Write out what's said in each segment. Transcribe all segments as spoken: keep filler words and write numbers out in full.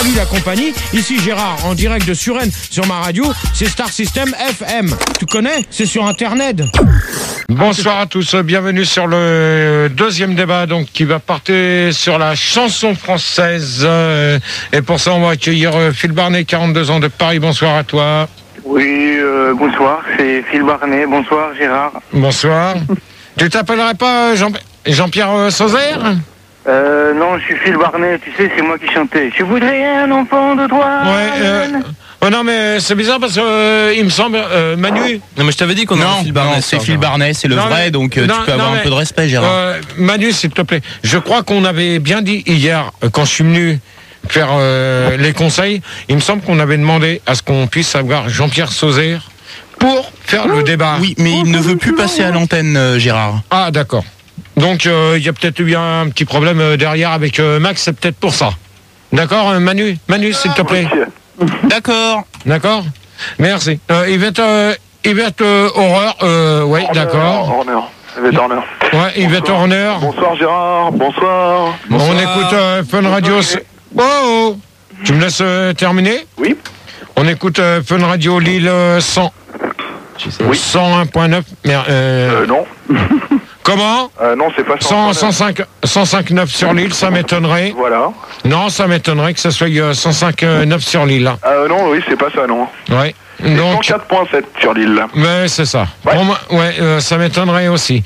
Salut la compagnie, ici Gérard, en direct de Suresnes sur ma radio, c'est Star System F M. Tu connais? C'est sur Internet. Bonsoir à tous, bienvenue sur le deuxième débat donc qui va porter sur la chanson française. Et pour ça, on va accueillir Phil Barnet, quarante-deux ans de Paris. Bonsoir à toi. Oui, euh, bonsoir, c'est Phil Barnet. Bonsoir Gérard. Bonsoir. Tu t'appellerais pas Jean- Jean-Pierre Sauzère? Euh, non, je suis Phil Barnet, tu sais, c'est moi qui chantais. Je voudrais un enfant de toi. Ouais, euh... Oh non, mais c'est bizarre parce que euh, il me semble, euh, Manu. Non, mais je t'avais dit qu'on a Phil Barnet. Non, c'est Phil Barnet, c'est le Non, vrai, mais- donc euh, non, tu peux avoir non, un mais- peu de respect, Gérard. Euh, Manu, s'il te plaît. Je crois qu'on avait bien dit hier, euh, quand je suis venu faire euh, les conseils, il me semble qu'on avait demandé à ce qu'on puisse avoir Jean-Pierre Sauzère pour faire le débat. Oui, mais il ne veut plus passer à l'antenne, euh, Gérard. Ah, d'accord. Donc, euh, il y a peut-être eu un petit problème euh, derrière avec euh, Max, c'est peut-être pour ça. D'accord, euh, Manu Manu, s'il te plaît. D'accord. D'accord. Merci. Euh, Yvette, euh, Yvette euh, Horreur, euh, oui, d'accord. Horner. Yvette Horner. Ouais, Yvette Horner. Bonsoir Gérard, bonsoir. Bon, on écoute euh, Fun Radio. Oh, oh, tu me laisses euh, terminer? Oui. On écoute euh, Fun Radio Lille euh, cent. Oui. cent un point neuf. Mais, euh, Euh, non. comment? Euh, non, c'est pas cent, cent cinq, cent cinq virgule neuf sur Lille, ça m'étonnerait. Voilà. Non, ça m'étonnerait que ce soit euh, cent cinq virgule neuf sur Lille. Là. Euh, non, oui, c'est pas ça, non. Ouais. C'est Donc, cent quatre virgule sept sur l'île. ouais, c'est ça. Ouais. Bon, moi, ouais, euh, ça m'étonnerait aussi.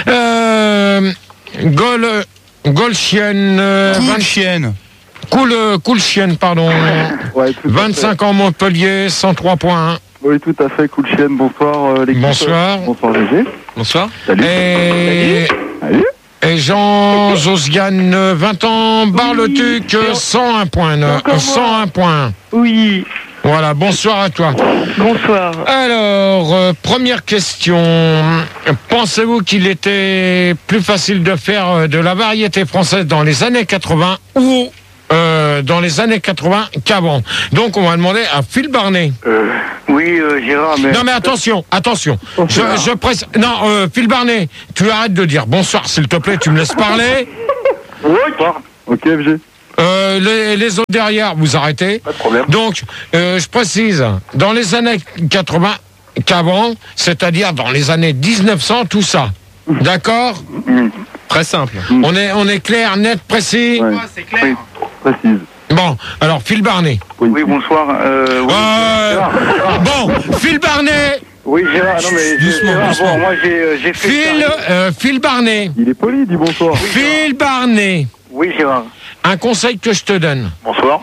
Euh, Gol, Golchienne, euh, Cool vingt chienne. Cool, euh, cool chienne, pardon. Ouais, tout à vingt-cinq ans Montpellier, cent trois point un. fait. Oui, tout à fait. Cool chienne. Bonsoir, euh, l'équipe. Bonsoir. Bonsoir, Gégé. Bonsoir. Salut. Et, Salut. et Jean Josiane, euh, vingt ans, Bar-le-Duc, euh, cent un point. euh, cent un points. Oui, Voilà, bonsoir à toi. bonsoir. Alors, euh, première question. Pensez-vous qu'il était plus facile de faire euh, de la variété française dans les années quatre-vingts ou euh, dans les années quatre-vingts qu'avant? Donc, on va demander à Phil Barnet. Euh, oui, euh, Gérard, mais... Non, mais attention, attention. Je, je presse... Non, euh, Phil Barnet, tu arrêtes de dire bonsoir, s'il te plaît, tu me laisses parler. Oui, pas Ok, F G. Euh, les, les autres derrière, vous arrêtez. de problème. Donc, euh, je précise, dans les années quatre-vingts qu'avant, c'est-à-dire dans les années dix-neuf cents, tout ça. D'accord? Très simple. On est, on est clair, net, précis? Ouais. c'est clair. Précise. Bon, alors, Phil Barnet. Oui, bonsoir. Euh, oui, Euh, Gérard. bon, Phil Barnet. Oui, Gérard, non, mais... Doucement, Gérard, doucement. Bon, moi, j'ai, euh, j'ai fait... Phil, euh, Phil Barnet. Il est poli, dis bonsoir. Phil Barnet. Oui, Gérard. Un conseil que je te donne. Bonsoir.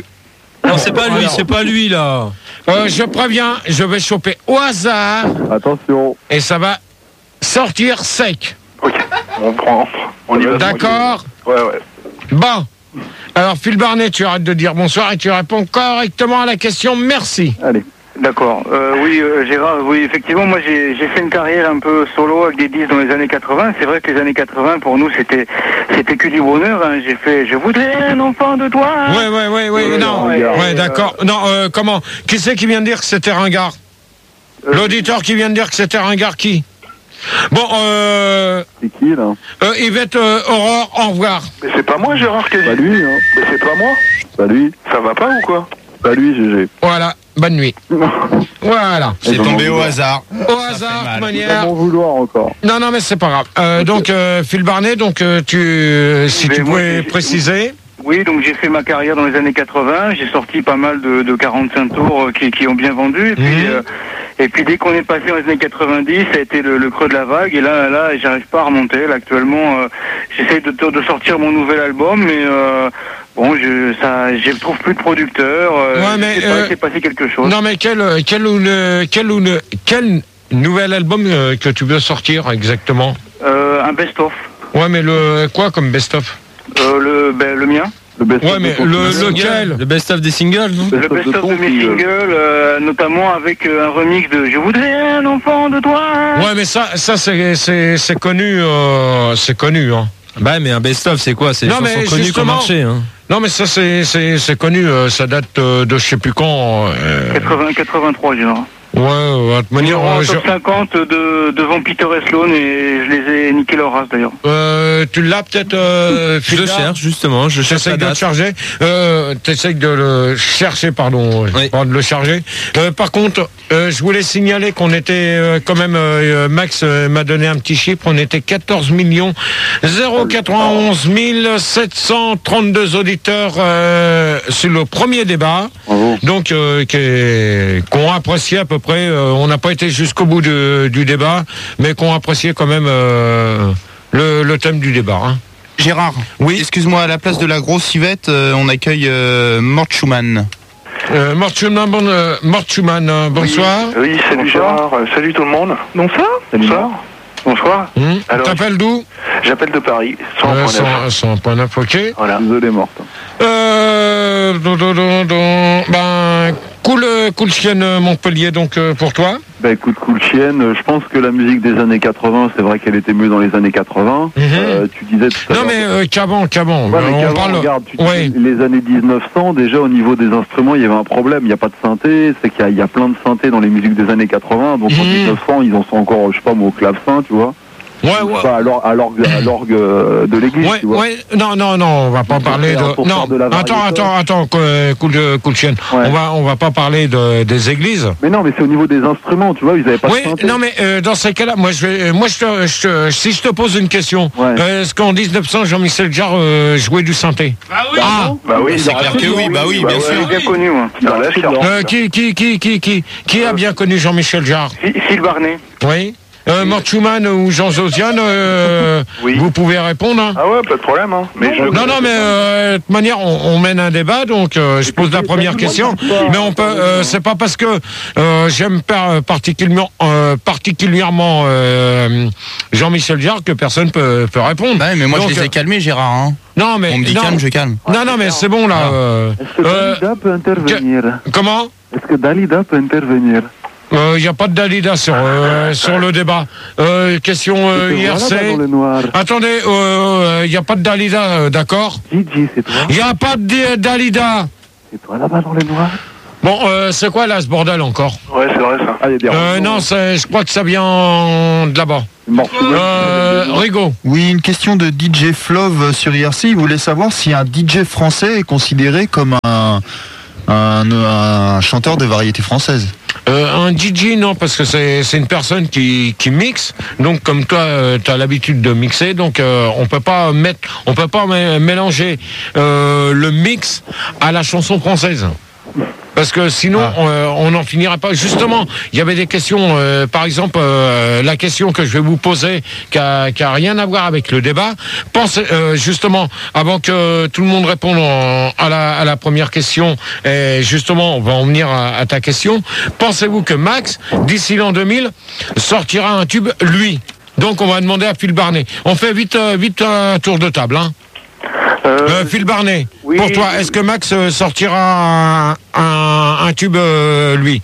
Non, c'est pas lui, c'est pas lui, là. Euh, je préviens, je vais choper au hasard Attention. et ça va sortir sec. Ok, on prend. On y va. D'accord? Ouais, ouais. Bon. Alors, Phil Barnet, tu arrêtes de dire bonsoir et tu réponds correctement à la question. Merci. Allez. D'accord. Euh, oui, euh, Gérard, oui, effectivement, moi j'ai j'ai fait une carrière un peu solo avec des disques dans les années quatre-vingts. C'est vrai que les années quatre-vingts, pour nous, c'était c'était que du bonheur. Hein. J'ai fait Je voudrais un enfant de toi. Ouais, ouais, ouais, ouais, Euh, non. ouais, Ouais, euh, d'accord. Non, euh, comment? Qui c'est qui vient de dire que c'était ringard? Euh, L'auditeur qui vient de dire que c'était ringard, qui? Bon, euh, C'est qui, là? euh, Yvette euh, Aurore, au revoir. Mais c'est pas moi, Gérard, qui a Pas dit. lui, hein. Mais c'est pas moi. Pas lui. Ça va pas ou quoi? Pas lui, Gégé. Voilà, bonne nuit. Voilà. C'est tombé au hasard. Au hasard, de mal. toute Pas manière. m'en vouloir encore. Non, non, mais c'est pas grave. Euh, donc, euh, Phil Barnet, donc, euh, tu, euh, si Mais tu moi, pouvais j'ai- préciser. Oui, donc j'ai fait ma carrière dans les années quatre-vingts. J'ai sorti pas mal de, de quarante-cinq tours euh, qui, qui ont bien vendu. Et puis, Mhm. euh, et puis dès qu'on est passé dans les années quatre-vingt-dix, ça a été le, le creux de la vague. Et là, là, j'arrive pas à remonter. Là, actuellement, euh, j'essaie de, de sortir mon nouvel album, mais euh, bon, je ça, je trouve plus de producteurs. Euh, Ouais, mais, je sais pas, euh, il s'est passé quelque chose. Non, mais quel, euh, quel, ou ne- quel, ou ne- quel nouvel album euh, que tu veux sortir exactement? Euh, un best-of. Ouais, mais le quoi comme best-of? Euh, le, ben, le mien. Le best Ouais, mais le, lequel? Le best-of des singles, non? Le best-of de mes singles, euh, notamment avec euh, un remix de Je voudrais un enfant de toi. Ouais, mais ça, ça c'est, c'est, c'est connu, euh, c'est connu, hein. Bah, mais un best-of, c'est quoi? C'est des Non, mais chansons connues qui ont justement- marché, hein. Non, mais ça, c'est, c'est, c'est connu, euh, ça date euh, de je sais plus quand. euh, quatre-vingts, quatre-vingt-trois, Gérard. Ouais, ouais, de toute manière, Numéro un euh, je- top cinquante de, devant Peter et Sloan et je les ai niqué leur race d'ailleurs. euh, tu l'as peut-être, euh, Je le Filda cherche, justement. Je cherche J'essaye la de le date. charger. Euh, T'essayes de le chercher, pardon. euh, Oui. Pas de le charger. Euh, par contre, euh, je voulais signaler qu'on était euh, quand même. Euh, Max euh, m'a donné un petit chiffre. On était quatorze millions zéro quatre-vingt-onze mille sept cent trente-deux auditeurs euh, sur le premier débat. Bravo. Donc, euh, qui qu'on apprécié à peu près. euh, on n'a pas été jusqu'au bout de- du débat, mais qu'on apprécié quand même euh, le, le thème du débat. Hein. Gérard, Oui. excuse-moi, à la place de la grosse Yvette, euh, on accueille euh, Mort Schumann. Euh, Mort Schumann, bon, euh, Mort Schumann, euh, bonsoir. Oui, salut Bonsoir. Gérard, euh, salut tout le monde. Bonsoir. Bonsoir. Bonsoir. Hum, Alors, T'appelles d'où? J'appelle de Paris, cent Euh, point neuf. cent point neuf, ok. Voilà. Désolé, morte. Euh, don, don, don, don. Ben, cool, euh, cool chienne euh, Montpellier, donc euh, pour toi. Bah écoute, cool chienne, euh, je pense que la musique des années quatre-vingts, c'est vrai qu'elle était mieux dans les années quatre-vingts. Mhm. Euh, tu disais tout à Non l'heure- mais euh, qu'avant, qu'avant. Ouais, mais on qu'avant, parle. regarde, tu Ouais. dis, les années dix-neuf cents, déjà au niveau des instruments, il y avait un problème. Il n'y a pas de synthé, c'est qu'il y, a- il y a plein de synthés dans les musiques des années quatre-vingts. Donc en Mhm. dix-neuf cents, ils en sont encore, je sais pas, moi, au clavecin, tu vois. Ouais, ouais. Enfin, à l'or- à l'orgue à l'orgue, euh, de l'église, Ouais, tu vois. ouais, non, non, non, on va pas Pour parler faire- de. pour Non, faire de la attends, variété. attends, attends, co- euh, cool, de, cool chienne. Ouais. On va, on va pas parler de, des églises. Mais non, mais c'est au niveau des instruments, tu vois, ils avaient pas Oui, de synthé. non, mais euh, dans ces cas-là, moi, je vais, euh, moi, je te, je te- si je te pose une question, Ouais. euh, est-ce qu'en dix-neuf cents, Jean-Michel Jarre euh, jouait du synthé? Ah oui. Ah, Bah oui, C'est clair que oui, bah oui, bien ouais, sûr. j'ai bien connu, moi. Dans la Il Scar- euh, qui, qui, qui, qui, qui, qui a bien connu Jean-Michel Jarre? Phil Barnet. Oui. Euh, Mort Schumann ou Jean Josiane, euh, Oui. vous pouvez répondre. Hein. Ah ouais, pas de problème, hein. Mais je... Non, non, mais euh, de toute manière, on, on mène un débat, donc euh, je pose la première question. Mais on peut, euh, c'est pas parce que euh, j'aime par- particulièrement, euh, particulièrement euh, Jean-Michel Jarre que personne peut, peut répondre. Ouais, mais moi Donc, je les ai calmés, Gérard. Hein. Non, mais On me dit non, calme, je calme. non, non, mais c'est bon là. euh, Est-ce que euh, Dalida peut intervenir comment? Est-ce que Dalida peut intervenir Il n'y a pas de Dalida sur, euh, sur le débat. Euh, question euh, Te voilà I R C. là-bas dans le noir. Attendez, il n'y a pas de Dalida, euh, d'accord? Gigi, c'est toi Il n'y a pas de Dalida. C'est toi là-bas dans le noir Bon, euh, c'est quoi là ce bordel encore? Ouais, c'est vrai, ça. Ah, il y a des euh, rangements. Non, c'est- je crois que ça vient de là-bas. Mort Schumann. Euh, Rigaud. Oui, une question de D J Flove sur I R C. Il voulait savoir si un D J français est considéré comme un, un, un chanteur de variété française. Euh, un D J, non, parce que c'est c'est une personne qui, qui mixe. Donc, comme toi, tu as l'habitude de mixer, donc euh, on peut pas mettre, on peut pas mé- mélanger euh, le mix à la chanson française. Parce que sinon, Ah. euh, on n'en finirait pas. Justement, il y avait des questions, euh, par exemple, euh, la question que je vais vous poser, qui a, qui a rien à voir avec le débat. Pensez, euh, justement, avant que tout le monde réponde en- à, la, à la première question, et justement, on va en venir à, à ta question. Pensez-vous que Max, d'ici l'an deux mille, sortira un tube, lui? Donc, on va demander à Phil Barnet. On fait vite, euh, vite un tour de table, hein. Euh, Euh, Phil Barnet, oui. pour toi, est-ce que Max euh, sortira un, un, un tube, euh, lui?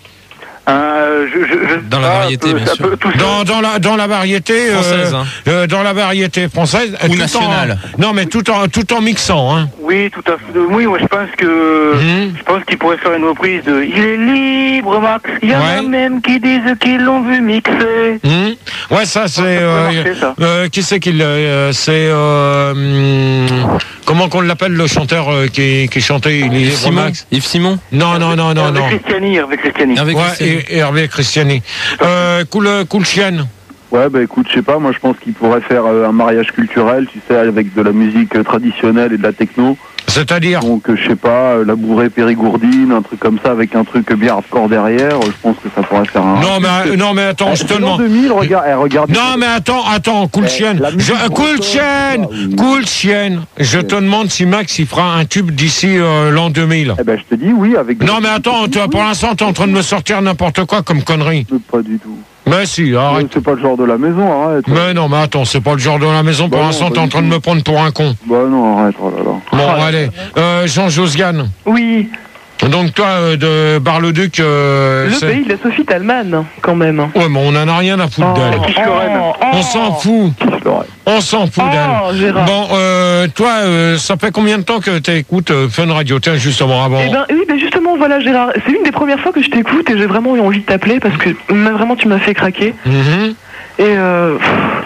euh, je, je, je- Dans la ah, variété, peu- bien ça sûr. peut- tout ça- Dans, dans, la, dans la variété euh, Française, hein. euh, dans la variété française euh, Ou tout nationale. en- non mais tout en tout en mixant hein. Oui, tout à fait. Oui, moi, je pense que Mhm. je pense qu'il pourrait faire une reprise de Il est libre, Max. Il y en a Ouais. même qui disent qu'ils l'ont vu mixer. Mhm. Ouais ça c'est Ça peut euh, marcher, ça. euh, qui c'est qui le- euh, c'est euh, hum, comment qu'on l'appelle le chanteur euh, qui, qui chantait Il est libre, Simon. Max Yves Simon. non non non non Hervé non Christiani, Hervé Christiani. Avec ouais, Christian. et, et Hervé Christiani euh, cool cool chienne. Ouais, bah écoute, je sais pas, moi je pense qu'il pourrait faire euh, un mariage culturel, tu sais, avec de la musique euh, traditionnelle et de la techno. C'est-à-dire Donc, euh, je sais pas, euh, la bourrée périgourdine, un truc comme ça, avec un truc bien hardcore derrière, euh, je pense que ça pourrait faire un... non mais euh, non mais attends Eh, je te c'est l'an demande deux mille, regarde, eh, regarde. non mais attends, attends, cool Eh, chienne. la musique Je- cool bretonne, chienne, ah oui. cool chienne. Je te demande si Max il fera un tube d'ici euh, l'an deux mille. Eh ben, je te dis oui, avec... Non mais attends, toi, pour l'instant t'es en train de me sortir n'importe quoi comme connerie. Mais pas du tout. Mais si, arrête. C'est pas le genre de la maison, arrête. Mais non, mais attends, c'est pas le genre de la maison. Pour Bah non, l'instant, pas t'es en du train de tout. me prendre pour un con. Bah non, arrête, oh là là. Bon, allez. Euh, Jean Josiane. Oui. Donc toi, euh, de Bar-le-Duc... Euh, Le c'est- pays de la Sophie Talman, quand même. Ouais, mais on en a rien à foutre d'elle. Oh, oh, On s'en fout. On s'en fout Oh, d'elle. Gérard. Bon, euh, toi, euh, ça fait combien de temps que tu écoutes euh, Fun Radio? Tiens, justement, avant. Eh ben oui, ben justement, voilà Gérard, c'est une des premières fois que je t'écoute et j'ai vraiment eu envie de t'appeler parce que mais vraiment tu m'as fait craquer. Mhm. Et euh...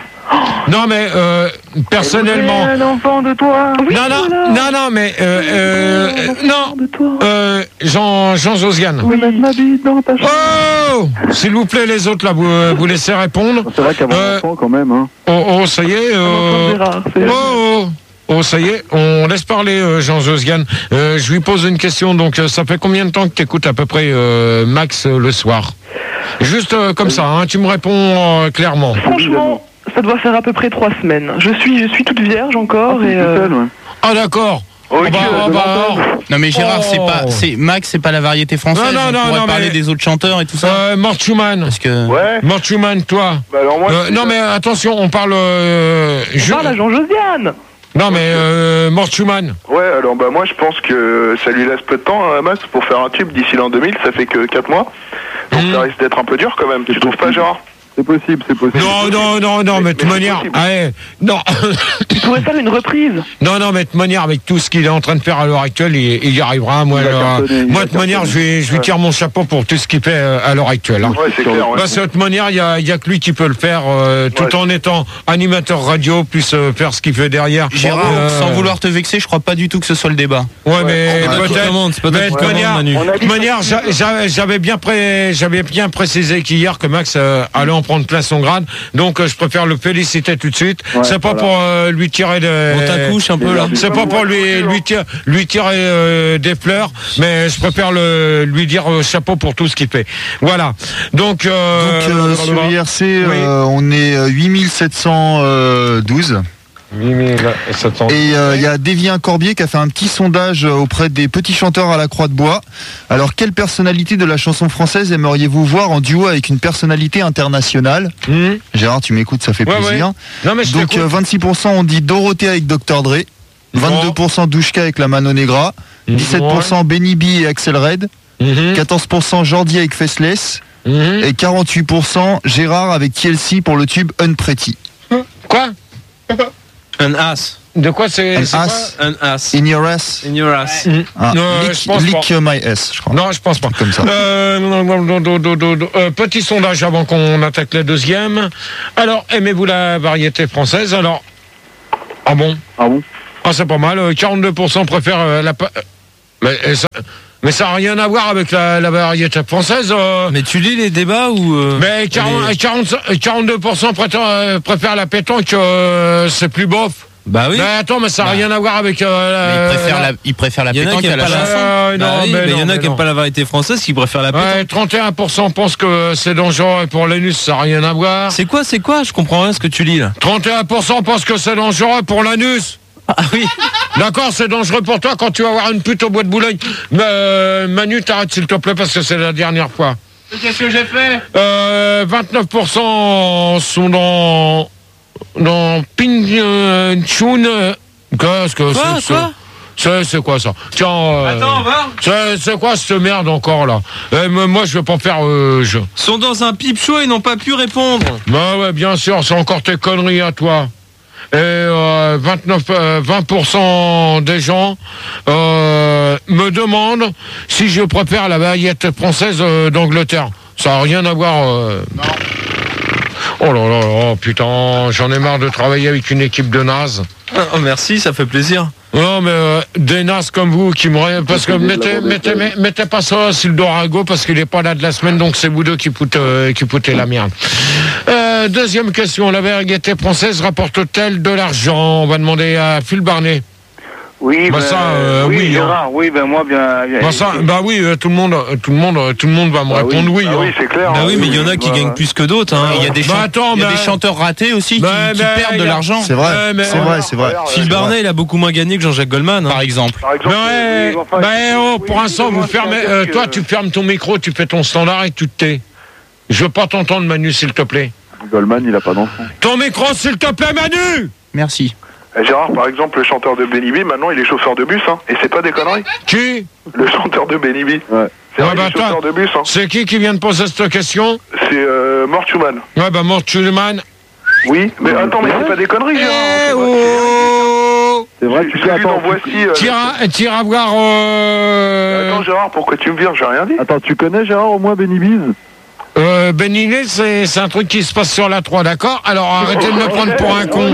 Non, mais euh, personnellement... un enfant de toi. Oui, Non, non, voilà. non, non, mais... Euh, euh, Un enfant non, de toi. euh, Jean, Jean Josiane. Oui, mettre ma bite dans ta chambre. Oh, s'il vous plaît, les autres, là, vous, euh, vous laissez répondre. C'est vrai qu'avoir Euh, un enfant, quand même, hein. Oh, oh, ça y est. Un enfant de Euh... Gérard, c'est- Oh, oh, oh, ça y est. On laisse parler euh, Jean Josiane. Euh, je lui pose une question. Donc, euh, ça fait combien de temps que tu écoutes à peu près euh, Max euh, le soir? Juste euh, comme ça, hein, tu me réponds euh, clairement. Franchement, ça doit faire à peu près trois semaines. Je suis, je suis toute vierge encore Ah, et c'est tout euh, seul, ouais. Ah, d'accord. Oui, Ah bah, tu- ah bah, alors. Non mais Gérard, Oh. c'est pas, c'est Max, c'est pas la variété française. Non, non, on non, pourrait non, parler mais- des autres chanteurs et tout ça. Euh, Mort Schumann. Parce que Ouais. Mort Schumann, toi. Bah alors moi. Euh, c'est- non, mais attention, on parle. Euh, on je- parle à Jean Josiane. Non, mais euh, Mort Schumann. Ouais, alors bah moi je pense que ça lui laisse peu de temps à Max pour faire un tube d'ici l'an deux mille, ça fait que quatre mois. Donc Mhm. ça risque d'être un peu dur quand même, tu trouves pas Gérard? C'est possible, c'est possible. Non, non, non, non, mais de toute mais c'est manière. possible. Allez, non. Tu pourrais faire une reprise. Non, non, mais de toute manière, avec tout ce qu'il est en train de faire à l'heure actuelle, il, il y arrivera. Moi, Il va alors, cartonner, il moi va de toute manière, je, cartonner. vais, je lui tire mon chapeau pour tout ce qu'il fait euh, à l'heure actuelle. hein. Ouais, c'est clair, ouais. Parce que de toute manière, il y a, il y a que lui qui peut le faire, euh, tout Ouais. en étant animateur radio, plus euh, faire ce qu'il fait derrière. Gérard, Euh, sans vouloir te vexer, je crois pas du tout que ce soit le débat. Ouais, mais Ah, peut-être. commande, c'est pas toi mais qui de commande, manière, Manu. On a de dit toute manière, j'a- j'a- j'avais bien, pré- j'avais bien précisé qu'hier que Max euh, allait en prendre plein son grade. Donc, euh, je préfère le féliciter tout de suite. Ouais, c'est pas voilà. pour euh, lui tirer de. On t'accouche un peu là. C'est pas pour lui lui tirer, lui tirer euh, des fleurs, mais je préfère le, lui dire euh, chapeau pour tout ce qu'il fait. Voilà. Donc, euh, Donc euh, sur I R C, Oui. euh, on est euh, huit mille sept cent douze. huit mille sept cents. Et euh, il y a Dévien Corbier qui a fait un petit sondage euh, auprès des petits chanteurs à la Croix de Bois. Alors, quelle personnalité de la chanson française aimeriez-vous voir en duo avec une personnalité internationale? Mmh. Gérard, tu m'écoutes, ça fait Ouais, plaisir. Non, mais je Donc t'écoute. euh, vingt-six pour cent ont dit Dorothée avec docteur Dre, vingt-deux pour cent Douchka avec la Mano Negra, dix-sept pour cent Benny B et Axel Red, Mhm. quatorze pour cent Jordi avec Faceless Mhm. et quarante-huit pour cent Gérard avec T L C pour le tube Unpretty. Quoi? Un as. De quoi c'est Un c'est quoi ass Un as. in your ass. In your ass. Ah, Non, lick je pense lick my ass, je crois. Non, je pense pas. Comme ça. Euh, non, non, non, non, non, non, non. Euh, petit sondage avant qu'on attaque la deuxième. Alors, aimez-vous la variété française? Alors, ah bon? Ah bon? Ah, c'est pas mal. Euh, quarante-deux pour cent préfèrent euh, la. pa- euh, Mais euh, ça, mais ça n'a rien à voir avec la, la variété française. euh. Mais tu lis les débats ou euh, Mais quarante, les- quarante, quarante-deux pour cent préfèrent, euh, préfèrent la pétanque. euh, c'est plus bof. Bah oui. Mais attends, mais ça n'a Bah. rien à voir avec. euh, Mais la- il préfère la, il préfère la Il y en a pétanque qui à aiment la pas la chanson. Euh, Bah non, oui, mais mais il y non, en a mais qui non. aiment pas la variété française, qui préfèrent la pétanque. Ouais, trente et un pour cent pensent que c'est dangereux et pour l'anus, ça n'a rien à voir. C'est quoi, c'est quoi? Je comprends rien ce que tu lis là. trente et un pour cent pensent que c'est dangereux pour l'anus. Ah oui. D'accord, c'est dangereux pour toi quand tu vas voir une pute au bois de Boulogne. Mais euh, Manu, t'arrêtes s'il te plaît parce que c'est la dernière fois. Qu'est-ce que j'ai fait? Euh, vingt-neuf pour cent sont dans dans Ping euh, Chun. euh, Qu'est-ce que Quoi, c'est quoi? C'est c'est quoi ça? Tiens. euh, Attends, va. c'est c'est quoi cette merde encore là? Euh, mais moi je vais pas faire euh, je. Sont dans un pipe show et n'ont pas pu répondre. Bah ouais, bien sûr, c'est encore tes conneries à toi. Et euh, vingt-neuf, euh, vingt pour cent des gens euh, me demandent si je préfère la variété française euh, d'Angleterre. Ça n'a rien à voir. Euh... Oh là là là, putain, j'en ai marre de travailler avec une équipe de nazes. Oh, merci, ça fait plaisir. Non, mais euh, des nazes comme vous qui me... Parce que mettez, mettez, mettez, mettez pas ça sur le Dorago parce qu'il est pas là de la semaine, donc c'est vous deux qui foutez, euh, qui foutez la merde. Euh, deuxième question, la variété française rapporte-t-elle de l'argent? On va demander à Phil Barnet. Oui, Bah ben, ça, euh, oui, oui, Gérard, oui, ben moi, bien. bien- Bah, ça, bah oui, euh, tout le monde, euh, tout le monde, euh, tout le monde va me Bah oui. répondre oui. Ah hein. oui, c'est clair. Bah hein, oui, mais il y en a qui bah, gagnent plus que d'autres. Hein. Il y a des, Bah chan- attends, il y a mais- des chanteurs ratés aussi qui, Bah, qui bah, perdent il de y a- l'argent. C'est vrai, Ouais, mais- c'est vrai, c'est vrai. Phil C'est Barnet, vrai. il a beaucoup moins gagné que Jean-Jacques Goldman. hein. Par exemple. Par exemple, Ouais, oui, enfin, bah, oh, oui, pour oui, l'instant, moi, vous je tiens à fermez, dire euh, que- toi, tu fermes ton micro, tu fais ton standard et tu te tais. Je veux pas t'entendre, Manu, s'il te plaît. Goldman, il a pas d'enfant. Ton micro, s'il te plaît, Manu! Merci. Gérard, par exemple, le chanteur de Benny B, maintenant il est chauffeur de bus, hein. Et c'est pas des conneries. Qui? Le chanteur de Benny B. Ouais. C'est vrai, Ouais, bah, il est chauffeur attends. de bus, hein. C'est qui qui vient de poser cette question? C'est euh, Mort Schumann. Ouais, bah, Mort Schumann. Oui, mais attends, mais c'est pas des conneries, Gérard. Eh C'est vrai. oh! C'est vrai, J'ai tu j'ai sais, vu dans attends, Voici. euh, Tire à, tire à voir. Euh, Attends, Gérard, pourquoi tu me vires? J'ai rien dit. attends, tu connais Gérard au moins Benny Biz? euh, Benigné, c'est c'est un truc qui se passe sur la trois, d'accord? Alors arrêtez de me prendre pour un con.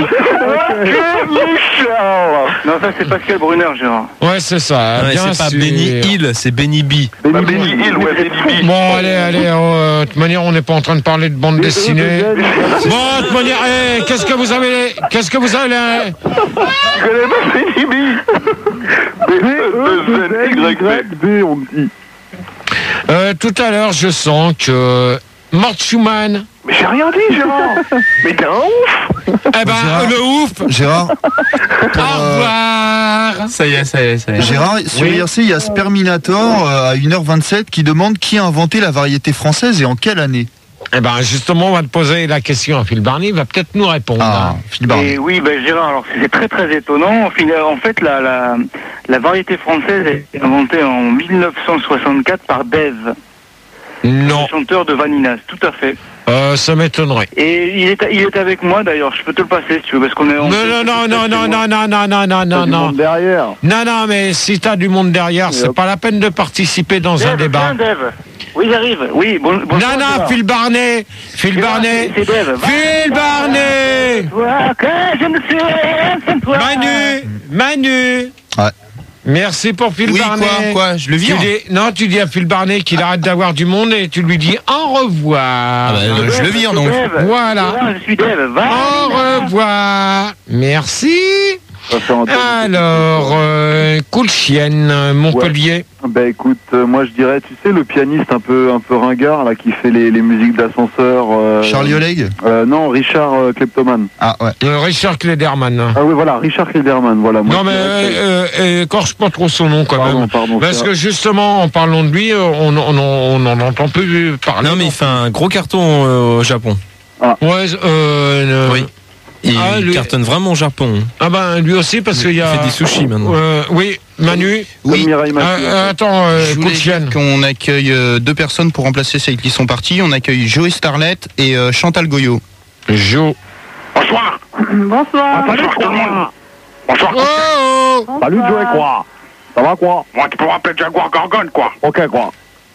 Non, ça c'est Pascal Brunner, Gérard. Ouais, c'est ça. Ouais, bien c'est pas sûr. Benny Hill, c'est Benny B. Bah, Benny Hill, ouais, Benny B. Bon, allez, allez, euh, de toute manière, on n'est pas en train de parler de bande dessinée. Bon, de toute manière, eh, qu'est-ce que vous avez, qu'est-ce que vous avez, là? Tu connais pas Benny B? B E N Y B. B, on me dit. Euh, tout à l'heure, je sens que Mort Schumann, Mais j'ai rien dit, Gérard. Mais t'es un ouf. eh ben, Gérard. le ouf, Gérard, au revoir. Ça y est, ça y est, ça y est. Gérard, sur I R C, il y a Sperminator euh, à une heure vingt-sept qui demande qui a inventé la variété française et en quelle année. Eh ben, justement, on va te poser la question à Phil Barney, il va peut-être nous répondre. Ah, Phil Barnet. Et oui, ben Gérard, alors c'est très très étonnant. En fin- En fait, la, la, la variété française est inventée en mille neuf cent soixante-quatre par Dave, Non, le chanteur de Vaninas, tout à fait. euh, ça m'étonnerait. Et il est, il est avec moi d'ailleurs, je peux te le passer si tu veux, parce qu'on est... Non, on- non, non, non, non, non, non, non, non, non, T'as non, du non. monde derrière. Non, non, mais si t'as du monde derrière, c'est pas la peine de participer dans un Dave, débat. viens, Dave. Oui, j'arrive. Oui, bon, bonjour, Non, non, Gérard. Phil Barnet, Phil Gérard, Barnet, c'est Dave. Phil Barnet, Toi, que je ne sais sans toi. Manu, Manu. Ouais. Merci pour Phil Oui, Barnet. quoi, quoi, je le Tu vire. dis, non, tu dis à Phil Barnet qu'il arrête d'avoir du monde et tu lui dis au revoir. Ah bah, euh, je le vire donc. Dave. Voilà. Gérard, je suis Dave. Va. Au revoir. Merci. On va faire un tour. Alors, euh, cool chienne, Montpellier. Bah écoute, euh, moi je dirais, tu sais, le pianiste un peu un peu ringard là qui fait les, les musiques d'ascenseur. euh, Charlie Oleg. euh, Non, Richard euh, Kleptoman. Ah ouais. Euh, Richard Klederman. Ah oui, voilà, Richard Klederman, voilà. Moi, Non, mais je dirais que- euh, euh, écorche pas trop son nom quand Pardon, même. pardon. Parce c'est- que justement, en parlant de lui, euh, on on- on n'en entend plus parler. Non, mais il fait un gros carton euh, au Japon. Ouais, euh, euh, Oui. Il Ah, lui- cartonne vraiment au Japon. Ah ben, lui aussi, parce qu'il y a... Il fait des sushis maintenant. Euh, oui, Manu. Comme Oui. Mireille Mathieu, Euh, en euh, fait. attends, euh, Je coup voulais de dire chienne. qu'on accueille euh, deux personnes pour remplacer celles qui sont parties. On accueille Joey Starlet et euh, Chantal Goyot. Jo. Bonsoir. Bonsoir. Bonsoir tout le monde. Bonsoir. Oh, oh. Salut Joey, quoi. Ça va quoi? Moi, tu peux m'appeler Jaguar Gorgone, quoi. Ok, quoi.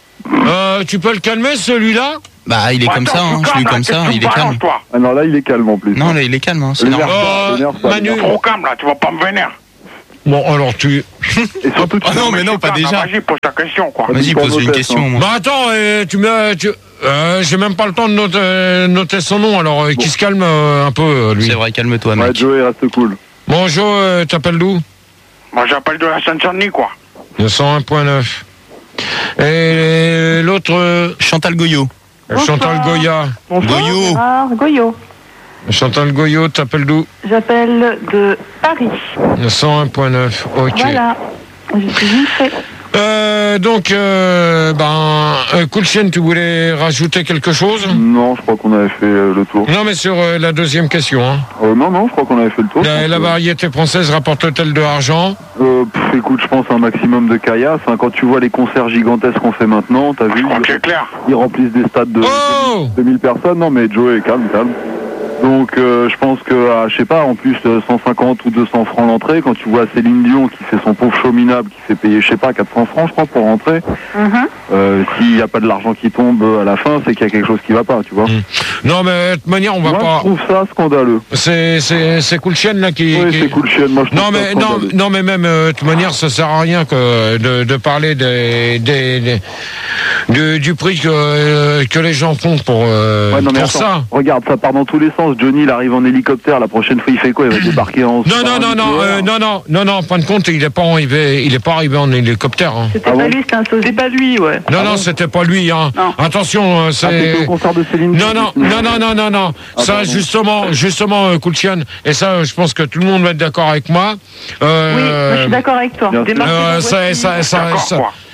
Euh, tu peux le calmer, celui-là? Bah, il est comme ça, hein. Je l'ai eu comme ça, il est calme. toi. Ah non, là il est calme en plus. Non, là, il est calme, hein. C'est Le normal. nerf pas, Euh, le nerf pas, Manu. le nerf Trop calme, là, tu vas pas me vénérer. Bon, alors tu... pas. Et surtout, tu Ah non, mais non, pas déjà. Vas-y, pose ta question, quoi. Vas-y, Pas pose nos une tests, question, hein. moi. Bah attends, euh, tu me... Tu... Euh, j'ai même pas le temps de noter, euh, noter son nom, alors euh, qu'il se calme euh, un peu, euh, lui. C'est vrai, calme-toi, Ouais, mec. Joey, reste cool. Bon, Jo, euh, t'appelles d'où? Moi, j'appelle de la Seine-Saint-Denis, quoi. cent un point neuf. Et l'autre, euh, Chantal Goyot. Chantal Goya. Goyot. Gérard Goyot. Chantal Goyot, t'appelles d'où? J'appelle de Paris. cent un point neuf, ok. Voilà. Je suis vite fait. Euh, donc, euh, ben, euh, cool chienne, tu voulais rajouter quelque chose? Non, je crois qu'on avait fait euh, le tour. Non, mais sur euh, la deuxième question, hein. Euh, non, non, je crois qu'on avait fait le tour. La, la variété française rapporte-t-elle de l'argent? Euh, pff, écoute, je pense un maximum de caillasse. Hein. Quand tu vois les concerts gigantesques qu'on fait maintenant, t'as vu, Je crois que ils, c'est clair. ils remplissent des stades de Oh! deux mille personnes. Non, mais Joey, calme, calme. Donc, euh, je pense que, à, je sais pas, en plus, euh, cent cinquante ou deux cents francs l'entrée, quand tu vois Céline Dion qui fait son pauvre show minable, qui fait payer, je sais pas, quatre cents francs, je crois, pour rentrer, Mhm. euh, s'il n'y a pas de l'argent qui tombe à la fin, c'est qu'il y a quelque chose qui va pas, tu vois. Non, mais de toute manière, on va Moi, je pas... trouve ça scandaleux. C'est, c'est, c'est cool chienne, là, qui... Oui, qui- c'est cool, chienne. Moi, je trouve Non ça mais non, scandaleux. non mais même euh, de toute manière ça sert à rien que de, de parler des, des, des- du, du prix que, euh, que les gens font pour, euh, Ouais, non, mais pour attends, ça. regarde, ça part dans tous les sens. Johnny, il arrive en hélicoptère. La prochaine fois, il fait quoi? Il va débarquer en. Non non non non euh, non non non non en fin de compte il est pas arrivé il est pas arrivé en hélicoptère. Hein. C'était Ah pas bon lui, c'était un sosie. C'est pas lui, ouais. Non non c'était pas lui hein. Non. Attention euh, Ah, c'était c'est au concert de Céline non Dion. non non non non non non Ah, ça pardon. justement justement euh, Koulchian et ça euh, je pense que tout le monde va être d'accord avec moi. Euh, Oui, moi, je suis d'accord avec toi. bien sûr. Démarquez euh, la ça, voiture. ça, ça, D'accord, ça- quoi.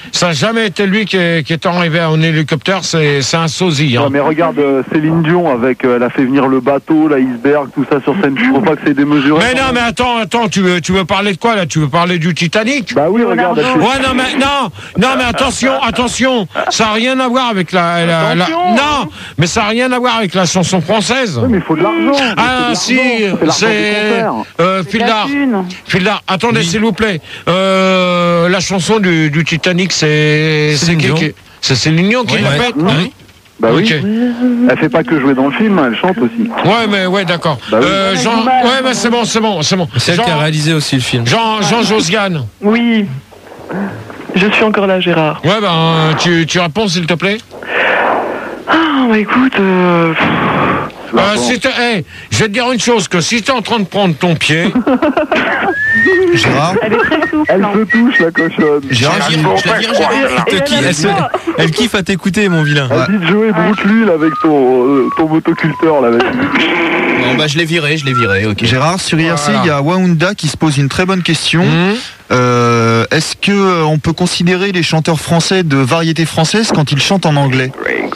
ça n'a jamais été lui qui est, qui est arrivé en hélicoptère, c'est, c'est un sosie. Hein. Ouais, mais regarde, euh, Céline Dion, avec, euh, elle a fait venir le bateau, l'iceberg, tout ça sur scène. Tu trouves pas que c'est démesuré? Mais non, mais attends, attends, tu veux, tu veux parler de quoi là? Tu veux parler du Titanic? Bah oui, regarde. Elle fait... Ouais, non, mais non, non, mais attention, attention, ça n'a rien à voir avec la, la, la- non, mais ça n'a rien à voir avec la chanson française. Oui, mais il faut de l'argent. Ah si, c'est euh, Fildar. Fildar, attendez s'il vous plaît. Euh, la chanson du, du Titanic, c'est c'est Céline qui, Dion. qui- c'est Céline Dion qui Ouais. l'a faite. Ouais. Oui. Bah oui. Ok. Elle fait pas que jouer dans le film, elle chante aussi. Ouais, mais ouais, d'accord. Bah oui. Euh, Jean, ouais, mais c'est bon, c'est bon, c'est bon. C'est elle qui a Jean, réalisé aussi le film. Jean, Jean Josiane. Oui. Je suis encore là, Gérard. Ouais, ben tu, tu réponds s'il te plaît. Ah, bah écoute, euh... Euh, si t'es- hey, je vais te dire une chose, que si t'es en train de prendre ton pied, Gérard, elle est très souple. Elle se touche, la cochonne. Gérard, Je la vire, Gérard. Elle, te kiffe, elle, se- elle kiffe à t'écouter, mon vilain. Elle dit de jouer broute l'huile avec ton, euh, ton motoculteur, là, vas-y. Bon, bah, je l'ai viré, je l'ai viré, ok. Gérard, sur I R C, Voilà. il y a Waounda qui se pose une très bonne question. hum, Euh, Est-ce que euh, on peut considérer les chanteurs français de variété française quand ils chantent en anglais?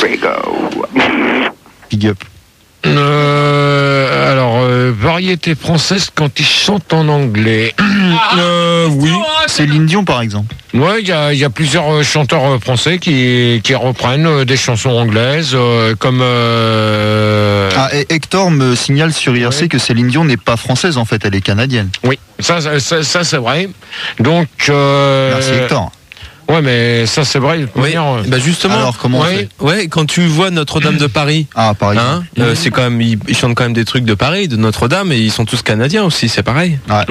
Big up. euh, alors, euh, variété française quand ils chantent en anglais. Euh, oui. Céline Dion, par exemple. Ouais, il y a, il y a plusieurs euh, chanteurs euh, français qui, qui reprennent euh, des chansons anglaises, euh, comme... euh, Ah, et Hector me signale sur I R C Ouais. que Céline Dion n'est pas française, en fait, elle est canadienne. Oui, ça, ça, ça, ça, c'est vrai. Donc... euh, Merci Hector. Ouais, mais ça c'est vrai. de toute Oui. manière, euh, Bah justement. Alors, comment on ouais. fait? Ouais, quand tu vois Notre-Dame de Paris, Ah, par exemple. hein, euh, c'est quand même, ils, ils chantent quand même des trucs de Paris, de Notre-Dame, et ils sont tous canadiens aussi, c'est pareil. Euh,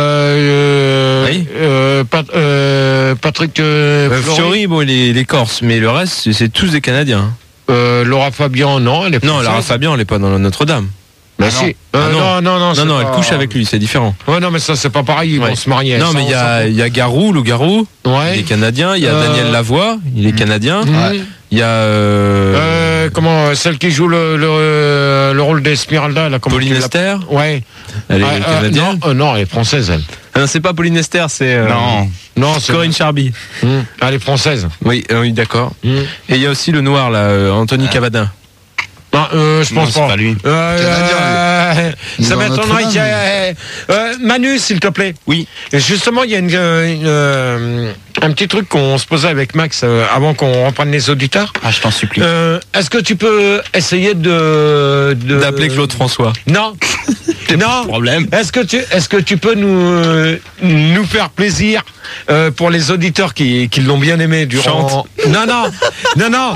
euh, Oui. euh, Pat- euh, Patrick euh, Euh, Fiori, Fiori, bon, il est, il est corse, mais le reste, c'est- c'est tous des Canadiens. euh, Laura Fabian, non, elle est Non, française. Lara Fabian, elle est pas dans Notre-Dame. Bah Ah, si. non. Euh, Ah, non, non. non, non, c'est Non, non, elle pas- couche avec lui, c'est différent. Ouais, non, mais ça c'est pas pareil, ils Ouais. vont se marier. Non, Ça, mais il y on a, s'en il y a Garou, le Garou, fout. il Ouais. est canadien. Il y a Euh, Daniel Lavoie, il est canadien. Mhm. Il y a euh, Euh, comment, euh, celle qui joue le, le, le rôle d'Esmeralda, là, comment Pauline tu l'appelles? Esther. Ouais. Elle est Ah, euh, canadienne. non, euh, non, elle est française, elle. Ah non, c'est pas Pauline Esther, c'est euh, Non. Non, c'est Corinne Charby. Hum, elle est française. Oui, euh, oui, d'accord. Hum. Et il y a aussi le noir là, euh, Anthony Cavadin. Non, euh, je Non, pense c'est pas. pas lui. Euh, euh, Il est ça dans m'étonnerait Notre-Dame, qu'il y ait... Euh, Manu, s'il te plaît. Oui. Et justement, il y a une, euh, une, euh, un petit truc qu'on se posait avec Max euh, avant qu'on reprenne les auditeurs. Ah, je t'en supplie. Euh, Est-ce que tu peux essayer de... de- D'appeler Claude François. Non. non. Problème. Est-ce que tu est-ce que tu peux nous euh, nous faire plaisir euh, pour les auditeurs qui, qui l'ont bien aimé durant Chante. Non non non non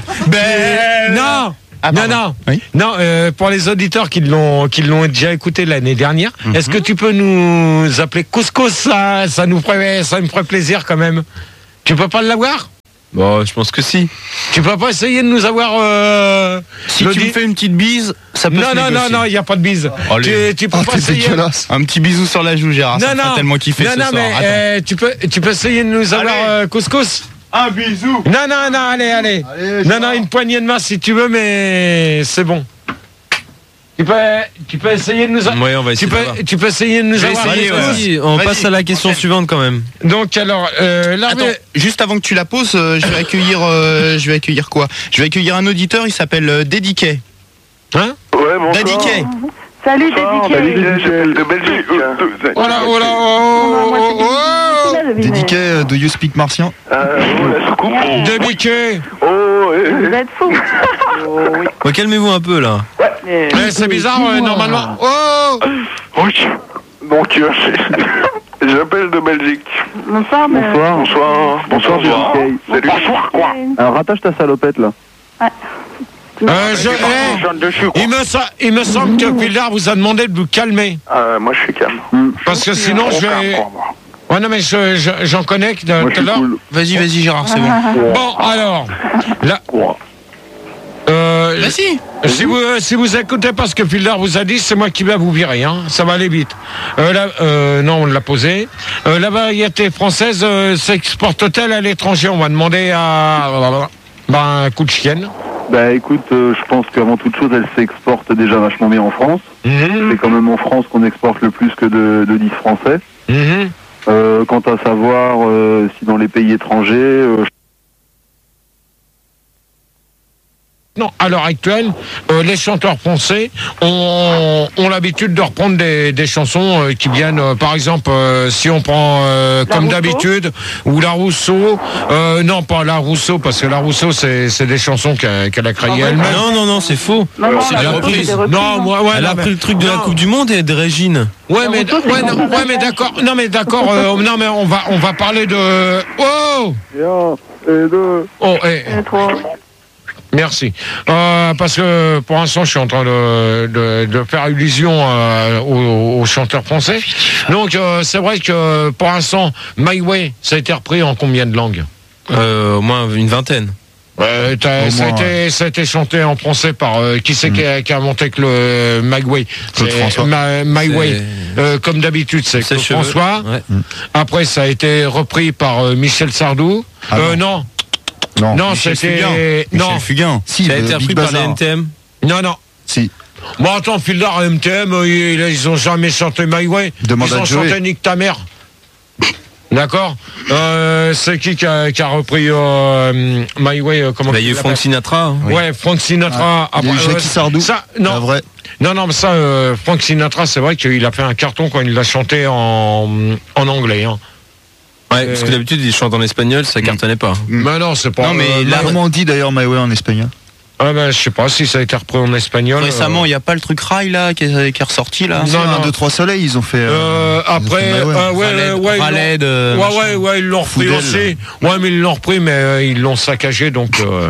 ben non Ah, non pardon. non Oui. non euh, pour les auditeurs qui l'ont qui l'ont déjà écouté l'année dernière, est-ce que tu peux nous appeler Couscous, ça ça nous ferait ça me ferait plaisir quand même. Tu peux pas l'avoir? Bon, je pense que si. Tu peux pas essayer de nous avoir euh, Si le tu di- me fais une petite bise, ça peut Non se non non négocier. non, il y a pas de bise. Allez. Tu, tu peux Oh, pas t'es essayer. dégueulasse. Un petit bisou sur la joue, Gérard. Non, ça me fera non. tellement kiffer non, ce non, soir. mais Attends. euh, tu peux, tu peux essayer de nous avoir Allez. euh, couscous. Un bisou. Non, non, non, allez, allez. Allez, non, non, une poignée de main si tu veux, mais c'est bon. Tu peux, tu peux essayer de nous avoir. Ouais, on va Tu essayer. peux, d'avoir. tu peux essayer de nous Je vais avoir. essayer, un ouais. couscous. Vas-y, on Vas-y. passe à la question suivante quand même. Donc alors, euh, là, Attends, mais- juste avant que tu la poses, euh, je vais accueillir, euh, je vais accueillir quoi Je vais accueillir un auditeur. Il s'appelle euh, Dédiquet. hein Ouais, bonsoir. Dédiquet. Salut, Bonsoir, Dédiquet. David Michel de Belgique. Oh là, oh là, oh, Moi, oh, oh, c'est Dédiquet, euh, do you speak martien? Euh, oh, la soucoupe. oh. Débiqué. Oh, eh, Vous êtes fous. Bon, calmez-vous un peu là. Mais- Eh, c'est bizarre, euh, normalement. Oh. oui. Donc, euh, j'appelle de Belgique. Bonsoir, mais... Bonsoir. Bonsoir. Bonsoir, Dédiquet. Salut. Bonsoir, quoi. Alors, rattache ta salopette, là. Euh, je, eh, il, me, sa- il me semble que Pildar vous a demandé de vous calmer. Euh, moi, je suis calme. Parce que sinon, je vais. Ouais, non, mais je- je- j'en connais que de- Moi, tout je à suis l'heure. cool. Vas-y, vas-y, Gérard, c'est bon. Bon, alors, là, euh, Vas-y. si vous euh, si vous écoutez pas ce que Pildar vous a dit, c'est moi qui vais vous virer, hein. Ça va aller vite. Euh, là, euh, non, on l'a posé. Euh, la variété française euh, s'exporte-t-elle à l'étranger? On va demander à ben, un coup de chienne. Bah écoute, euh, je pense qu'avant toute chose, elle s'exporte déjà vachement bien en France. C'est quand même en France qu'on exporte le plus que de, de disques français. Mhm. Euh, quant à savoir euh, si dans les pays étrangers, euh, Non, à l'heure actuelle, euh, les chanteurs français ont, ont l'habitude de reprendre des, des chansons euh, qui viennent, euh, par exemple, euh, si on prend euh, comme Rousseau. d'habitude, ou la Rousseau, euh, non pas la Rousseau, parce que la Rousseau, c'est, c'est des chansons qu'elle, qu'elle a créées Ah ouais, elle-même. Non, non, non, c'est faux. Non, non, c'est la de la Rousseau, reprise. c'est des reprises, Non, hein. moi, ouais, Elle non, a mais- pris le truc de la non. Coupe du Monde et de Régine. Ouais, La mais, Rousseau, c'est ouais, non, dans ouais, mais d'accord, non, mais d'accord, euh, non, mais on va, on va parler de, oh, Et un, et deux. oh, eh. Et trois. Merci. Euh, parce que pour l'instant, je suis en train de, de, de faire illusion euh, aux, aux chanteurs français. Donc, euh, c'est vrai que pour l'instant, My Way, ça a été repris en combien de langues Euh, au moins une vingtaine. euh, t'as- Au ça, a moins, été, ça a été chanté en français par euh, qui c'est qui, a, qui a inventé que le My Way Claude C'est François. My, My C'est- Way. Euh, comme d'habitude, c'est Claude Sèche-cheveux. François. Ouais. Après, ça a été repris par euh, Michel Sardou. Ah euh, non, Non, non, Michel c'était Fugain. non, Michel Fugain. si, Ça a le été Big repris par les Bazar. N T M. non, non. Si. Bon, attends, Fildar et M T M, euh, ils, ils ont jamais chanté My Way. Demande ils à ont Joey. chanté Nique ta mère. D'accord. Euh, c'est qui qui a, qui a repris euh, My Way euh, comment Bah, il y a eu il Frank l'appelle Sinatra. hein. Ouais, Frank Sinatra. Ah, il y a eu Après, Jackie euh, Sardou. Ça, La non, vraie. non, non, mais ça, euh, Frank Sinatra, c'est vrai qu'il a fait un carton quand il l'a chanté en, en anglais. Hein. Ouais, parce que d'habitude, il chante en espagnol, ça cartonnait pas. Mais non, c'est pas. Non, mais euh, là, non, Comment on dit d'ailleurs My Way en espagnol? ah, ben, je sais pas si ça a été repris en espagnol. Récemment, il n'y a pas le truc Rail là qui est, qui est ressorti là. Non, Non, non. un, deux, trois soleils, ils ont fait. Euh, euh, ils ont après, fait My Way. euh, ouais, Raled, ouais, ils l'ont- Raled, euh, ouais, machin. ouais, ouais, ils l'ont repris Foudel. aussi. Ouais, mais ils l'ont repris, mais euh, ils l'ont saccagé, donc euh,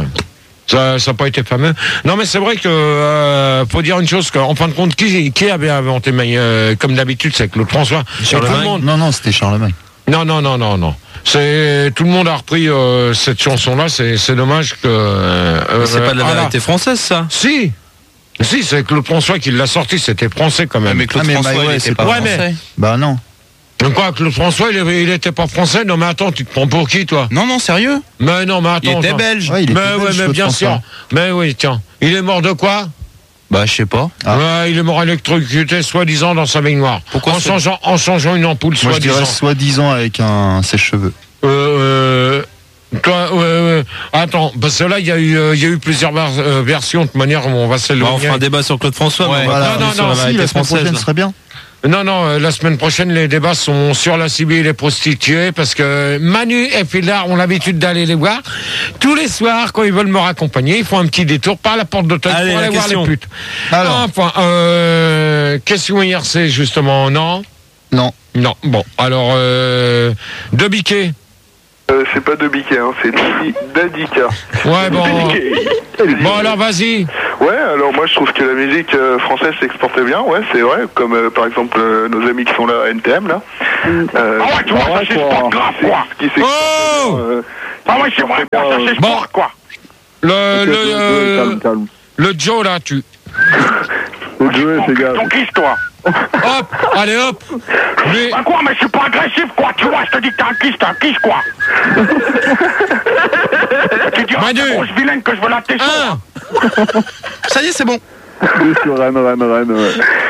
ça n'a pas été fameux. Non, mais c'est vrai que euh, faut dire une chose, qu'en fin de compte, qui, qui avait inventé, mais, euh, comme d'habitude, c'est Claude François. Et tout le Charlemagne. monde. Non, non, c'était Charlemagne. Non, non, non, non, non. C'est tout le monde a repris euh, cette chanson-là. C'est, c'est dommage que. Euh, Mais c'est euh, pas de la ah, là. variété française, ça. Si. Si, c'est Claude François qui l'a sorti. C'était français quand même. Mais Claude Ah, mais François, My il Way, était c'est pas pas- Ouais, mais- français. Bah non. Donc quoi, Claude François, il, avait- il était pas français. Non, mais attends, tu te prends pour qui, toi? Non, non, sérieux. Mais non, mais attends. Il était attends. belge. Ouais, il était Mais belge, ouais, mais Claude bien François. sûr. Mais oui, tiens. Il est mort de quoi? Bah, je sais pas. Ah. Ouais, il est mort électrocuté, soi-disant, dans sa baignoire. Pourquoi en c'est- changeant, en changeant une ampoule, Moi je dirais soi-disant. soi-disant avec un sèche-cheveux. Euh, euh, toi, ouais, ouais. Attends, parce que là, il y a eu, euh, il y a eu plusieurs ver- euh, versions de manière où on va Bah, on s'éloigner. fera un débat sur Claude François. Ouais. mais on va Voilà. pas non, aller sur non, la si, Si, variété la semaine française. prochaine là. serait bien. Non, non, euh, la semaine prochaine, les débats sont sur la C B et les prostituées, parce que Manu et Fildar ont l'habitude d'aller les voir. Tous les soirs, quand ils veulent me raccompagner, ils font un petit détour par la porte d'hôtel Allez, pour la aller voir question. les putes. Alors, Enfin, euh, question I R C, justement, non? non. Non, bon, alors, euh, de biquet. Euh, c'est pas de biquet, hein, c'est Dadi- Dadika. Ouais, bon. Bon, alors, vas-y. Ouais, alors moi je trouve que la musique euh, française s'exportait bien, ouais, c'est vrai, comme euh, par exemple euh, nos amis qui sont là à N T M là. Euh, Ah ouais, tu vois, ça c'est sport grave, qui- quoi. qui s'exportait Oh bien, euh, Ah ouais, c'est vrai, quoi, ça c'est Bon. sport, quoi. Le, Ok, le, Joey, euh, calme, calme. le Joe, là, tu. C'est Joey, fais gaffe. Ton kiss, toi. Hop, allez, hop. Lui, Bah quoi, mais je suis pas agressif, quoi, tu vois, je te dis que t'es un kiss, t'es un kiss, quoi. Tu dis, ah, Manu. c'est grosse vilaine que je veux la tester. un. Ça y est, c'est bon. Oui, sur Rennes, Rennes, Rennes, ouais.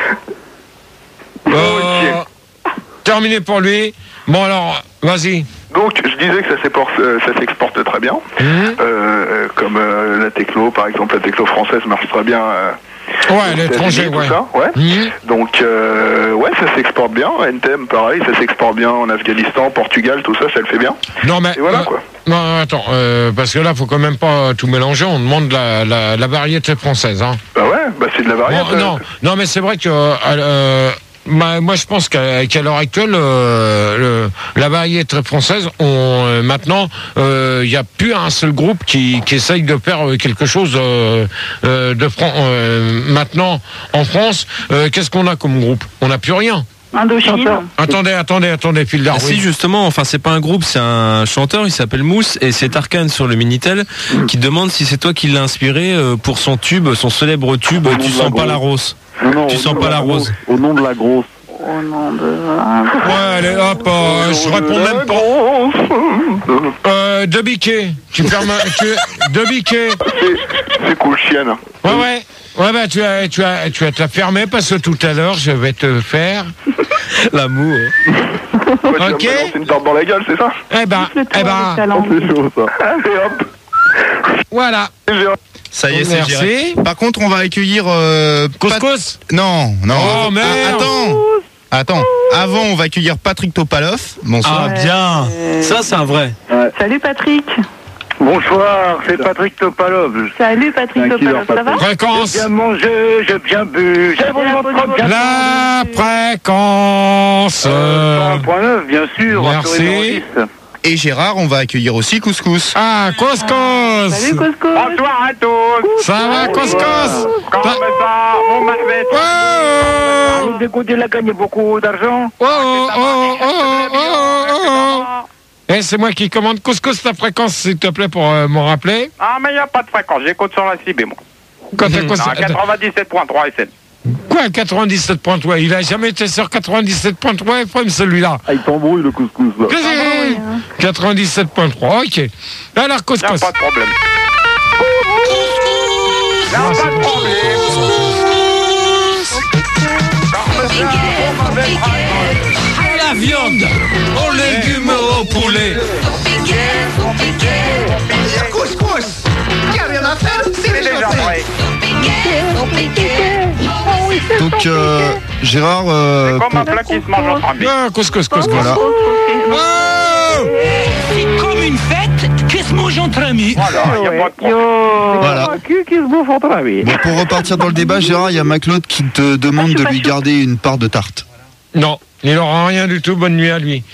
Euh, terminé pour lui. Bon, alors, vas-y. Donc je disais que ça s'exporte, euh, ça s'exporte très bien, Mhm. euh, euh, comme euh, la techno, par exemple la techno française marche très bien. Euh, Ouais, aux l'étranger, États-Unis, ouais. tout ça, ouais. Mhm. Donc, euh, ouais, ça s'exporte bien. N T M, pareil, ça s'exporte bien en Afghanistan, Portugal, tout ça, ça le fait bien. Non, mais. Et voilà, euh, quoi. Non, attends, euh, parce que là, faut quand même pas tout mélanger. On demande la, la, la variété française, hein. Bah ouais, bah c'est de la variété. Bon, non, non, mais c'est vrai que. Euh, bah, moi, je pense qu'à, qu'à l'heure actuelle, euh, le, la variété française, on, euh, maintenant, il euh, n'y a plus un seul groupe qui, qui essaye de faire euh, quelque chose euh, euh, de franc. Euh, maintenant, en France, euh, qu'est-ce qu'on a comme groupe? On n'a plus rien. Indochine. Attendez, attendez, attendez, Fildar. Ah, si, justement, enfin, c'est pas un groupe, c'est un chanteur, il s'appelle Mousse, et c'est Tarkan sur le Minitel qui demande si c'est toi qui l'as inspiré euh, pour son tube, son célèbre tube, Au nom Tu de sens la pas la grosse. rose. Non, non, Tu au sens nom pas de la rose. grosse. Au nom de la grosse. Au nom de... Ouais, allez, hop, euh, je réponds même pas. Euh, de biquet. Tu fermes, tu, de biquet. C'est- C'est cool, chienne. Ouais, ouais. Ouais, bah, tu as, tu as, tu as te la fermer parce que tout à l'heure, je vais te faire. L'amour. Ouais, tu vas me Ok. balancer une tarte dans la gueule, c'est ça? Eh ben, eh ben, C'est chaud, ça. Et hop, voilà. j'ai- Ça y est, c'est Merci. géré. Par contre, on va accueillir... Euh, Couscous Pat... Non, non. Oh, merde. Ah, attends. Attends. Avant, on va accueillir Patrick Topalov. Bonsoir. Ah, bien. Ça, c'est un vrai. Salut Patrick. Bonsoir, c'est Patrick Topalov. Salut Patrick Un killer, Topalov, ça va? Fréquence. J'ai bien mangé, j'ai bien bu, j'ai vraiment trop bien. La fréquence. un point neuf, bien sûr. Merci. Et Gérard, on va accueillir aussi Couscous. Ah, Couscous. Salut Couscous. Bonsoir à tous. Ça va, Couscous? Comment ça? Vous m'avez Oh, Vous écoutez, il a gagné beaucoup d'argent. oh, oh, oh, oh, oh, oh. Eh, c'est moi qui commande. Couscous, ta fréquence, s'il te plaît, pour euh, m'en rappeler. Ah, mais il n'y a pas de fréquence, j'écoute sur la C B, moi. Quand t'as quoi, Ah, quatre-vingt-dix-sept point trois S N. quoi, quatre-vingt-dix-sept point trois? Il a jamais été sur quatre-vingt-dix-sept point trois F M, celui-là. Ah, il t'embrouille le couscous là. quatre-vingt-dix-sept point trois, ok. Alors, Il n'y a Couscous. pas de problème. Il n'y a pas de problème. La viande, aux légumes, au poulet. C'est déjà vrai. Donc, euh, Gérard, euh, Comme un plat qui se mange entre amis. Ah, Couscous, Couscous. voilà. Oh, C'est comme une fête qui se mange entre amis. Voilà, il n'y a pas de problème. Voilà. Qui se bouffe entre amis. Bon, pour repartir dans le débat, Gérard, il y a Maclaude qui te demande de lui garder une part de tarte. non, il n'aura rien du tout. Bonne nuit à lui.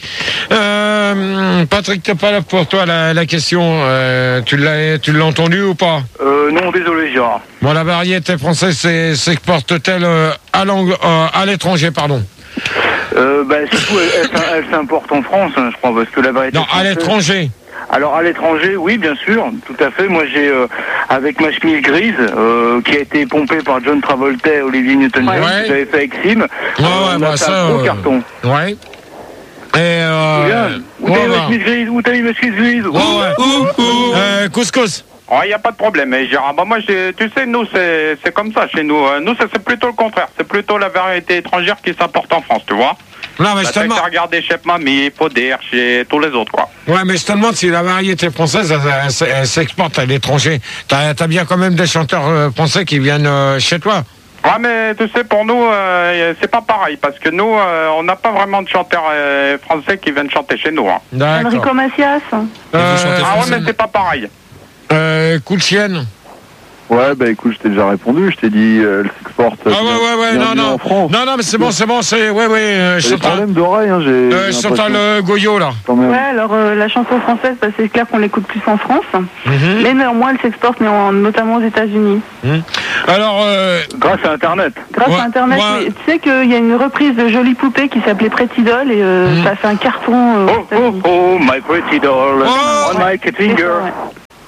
Euh, Patrick, t'es pas là pour toi la, la question. Euh, tu l'as, tu l'as entendu ou pas? Euh, non, désolé, Gérard. Bon, la variété française c'est- s'exporte-t-elle euh, à, l'ang- euh, à l'étranger, pardon? Euh, bah, surtout, elle, elle, elle s'importe en France, hein, je crois, parce que la variété. Non, à française- l'étranger. Alors, à l'étranger, oui, bien sûr, tout à fait. Moi, j'ai, euh, avec ma chemise grise, euh, qui a été pompée par John Travolta et Olivier Newton-John, Ouais. que j'avais fait avec Sim, Ouais, on ouais, a bah, fait ça, un gros euh, carton. Ouais. Et euh, Regarde, où ouais, t'as eu ma ouais. chemise grise? Où t'as eu ma chemise grise? Ouais, ouais. Euh, couscous. Il n'y a pas de problème, mais Gérard, bah, moi, j'ai- tu sais, nous, c'est c'est comme ça chez nous. Euh, Nous, c'est c'est plutôt le contraire. C'est plutôt la variété étrangère qui s'importe en France, tu vois. Non, mais Bah, je te t'as demande. qu'à regarder Chef Mamie, Poder, chez tous les autres, quoi. Ouais, mais je te demande si la variété française, elle, elle- elle s'exporte à l'étranger. T'as as bien quand même des chanteurs euh, français qui viennent euh, chez toi. Ouais, mais tu sais, pour nous, euh, c'est pas pareil, parce que nous, euh, on n'a pas vraiment de chanteurs euh, français qui viennent chanter chez nous. Hein. D'accord. Enrico Macias. Euh, Ah ouais, mais c'est pas pareil. euh, Cool Chienne. Ouais, bah écoute, je t'ai déjà répondu, je t'ai dit, euh, elle s'exporte. Ah ouais, ouais, ouais, non, non. En France. Non, non, mais c'est bon, c'est bon, c'est. Ouais, ouais, euh, J'ai des Chantal. problèmes d'oreille, hein, j'ai. Euh, j'ai Chantal l'impression. euh, Goyot, là. Quand même. Ouais, alors euh, la chanson française, bah, c'est clair qu'on l'écoute plus en France. Mhm. Mais néanmoins, elle s'exporte, mais en- notamment aux États-Unis. Alors, euh, Grâce à Internet. Grâce Ouais, à Internet, ouais. mais tu sais qu'il y a une reprise de Jolie Poupée qui s'appelait Pretty Doll et euh, Mhm. ça a fait un carton. euh, aux Oh, oh, États-Unis. oh, my pretty doll. Oh. On my C'est finger. ça, ouais.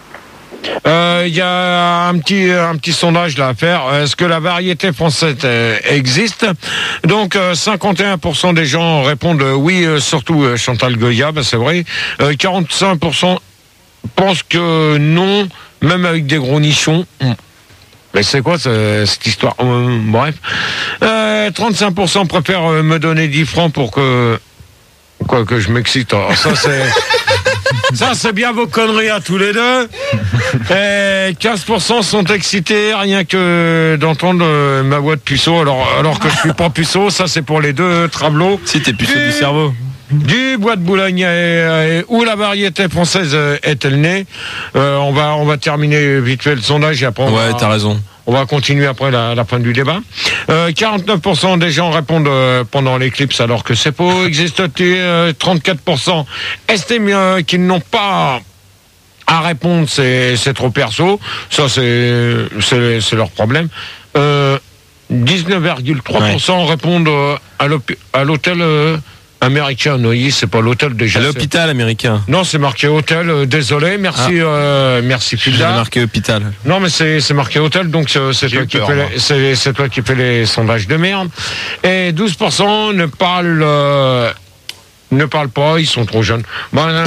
euh, il y a un petit, un petit sondage là à faire. Est-ce que la variété française euh, existe? Donc, euh, cinquante et un pour cent des gens répondent euh, oui, euh, surtout euh, Chantal Goya, bah, c'est vrai. Euh, quarante-cinq pour cent pensent que non, même avec des gros nichons. Hum. Mais c'est quoi ce- cette histoire? Euh, Bref. Euh, trente-cinq pour cent préfèrent euh, me donner dix francs pour que... Quoi que je m'excite. Alors, ça, c'est... Ça, c'est bien vos conneries à tous les deux. Et quinze pour cent sont excités rien que d'entendre euh, ma voix de puceau. Alors, alors que je suis pas puceau, ça c'est pour les deux travelots. Si t'es puceau Du- du cerveau. Du bois de Boulogne et, et où la variété française euh, est-elle née? Euh, on va on va terminer vite fait le sondage et après on Ouais, va, t'as raison. on va continuer après la, la fin du débat. Euh, quarante-neuf pour cent des gens répondent euh, pendant l'éclipse alors que c'est faux. Existe-t-il euh, trente-quatre pour cent estiment euh, qu'ils n'ont pas à répondre, c'est c'est trop perso. Ça c'est c'est c'est leur problème. Euh, dix-neuf virgule trois pour cent répondent euh, à l'hôpi- à l'hôtel euh, américain. Non, c'est pas l'hôtel déjà. À c'est- l'hôpital américain. Non, c'est marqué hôtel. euh, désolé, merci, euh, merci J'ai Fulda. marqué hôpital. Non, mais c'est c'est marqué hôtel, donc c'est c'est J'ai toi eu qui peur, fais moi. les, c'est c'est toi qui fais les sondages de merde. Et douze pour cent ne parlent euh, ne parlent pas, ils sont trop jeunes. Bon, euh,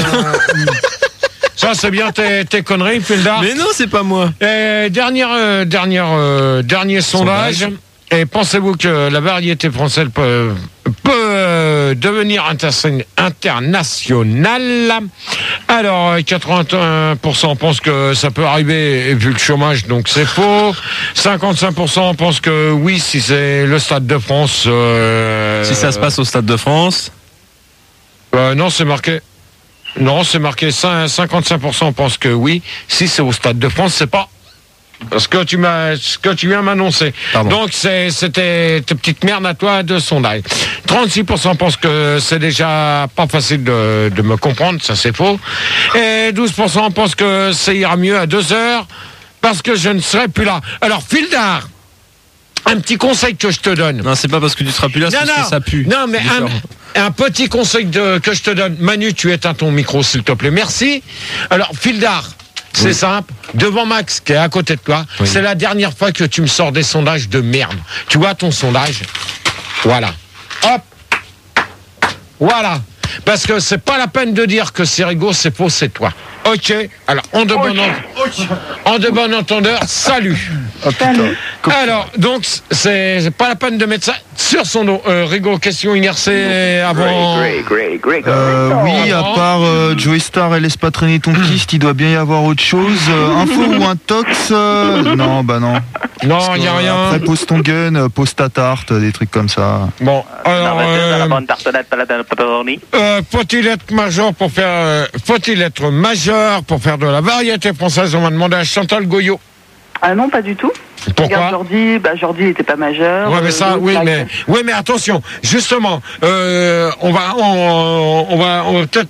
ça c'est bien tes, tes conneries, Fulda. Mais non, c'est pas moi. Et dernière, euh, dernière, euh, dernier sondage. Sondage. Et pensez-vous que la variété française peut, peut euh, devenir inter- internationale? Alors, quatre-vingt-un pour cent pensent que ça peut arriver vu le chômage, donc c'est faux. cinquante-cinq pour cent pensent que oui, si c'est le Stade de France. Euh, Si ça se passe au Stade de France. Euh, non, c'est marqué. Non, c'est marqué cinquante-cinq pour cent pensent que oui. Si c'est au Stade de France, c'est pas. Ce que tu m'as, ce que tu viens m'annoncer. Donc c'est, c'était tes petites merdes à toi de sondage. trente-six pour cent pensent que c'est déjà pas facile de, de me comprendre, ça c'est faux. Et douze pour cent pensent que ça ira mieux à deux heures parce que je ne serai plus là. Alors, Fildar, un petit conseil que je te donne. Non, c'est pas parce que tu seras plus là, c'est parce que ça pue. Non, mais un, un petit conseil de, que je te donne. Manu, tu éteins ton micro, s'il te plaît. Merci. Alors, Fildar, c'est oui. simple. Devant Max, qui est à côté de toi, oui. c'est la dernière fois que tu me sors des sondages de merde. Tu vois ton sondage? Voilà. Hop. Voilà. Parce que c'est pas la peine de dire que c'est rigolo, c'est faux, c'est toi. Ok. Alors, en de bon en... en de bon entendeur, salut. Oh, salut. Alors, donc, c'est, c'est pas la peine de mettre ça sur son dos. Euh, Rigo, question inversée avant. Greg, Greg, Greg, euh, oui, à part euh, Joey Star et laisse pas traîner ton piste, il doit bien y avoir autre chose. Euh, info ou un tox euh... Non, bah non. Non, il n'y a rien. Après, pose ton gun, euh, pose ta tarte, des trucs comme ça. Bon, alors. Euh, euh, faut-il être majeur pour faire. Euh, faut-il être majeur pour faire de la variété française? On va demander à Chantal Goyot. Ah non, pas du tout. Pourquoi? Regarde Jordi, bah Jordi n'était pas majeur. Ouais, mais ça, euh, oui, mais, oui, mais attention, justement, euh, on va, on, on va, on va peut-être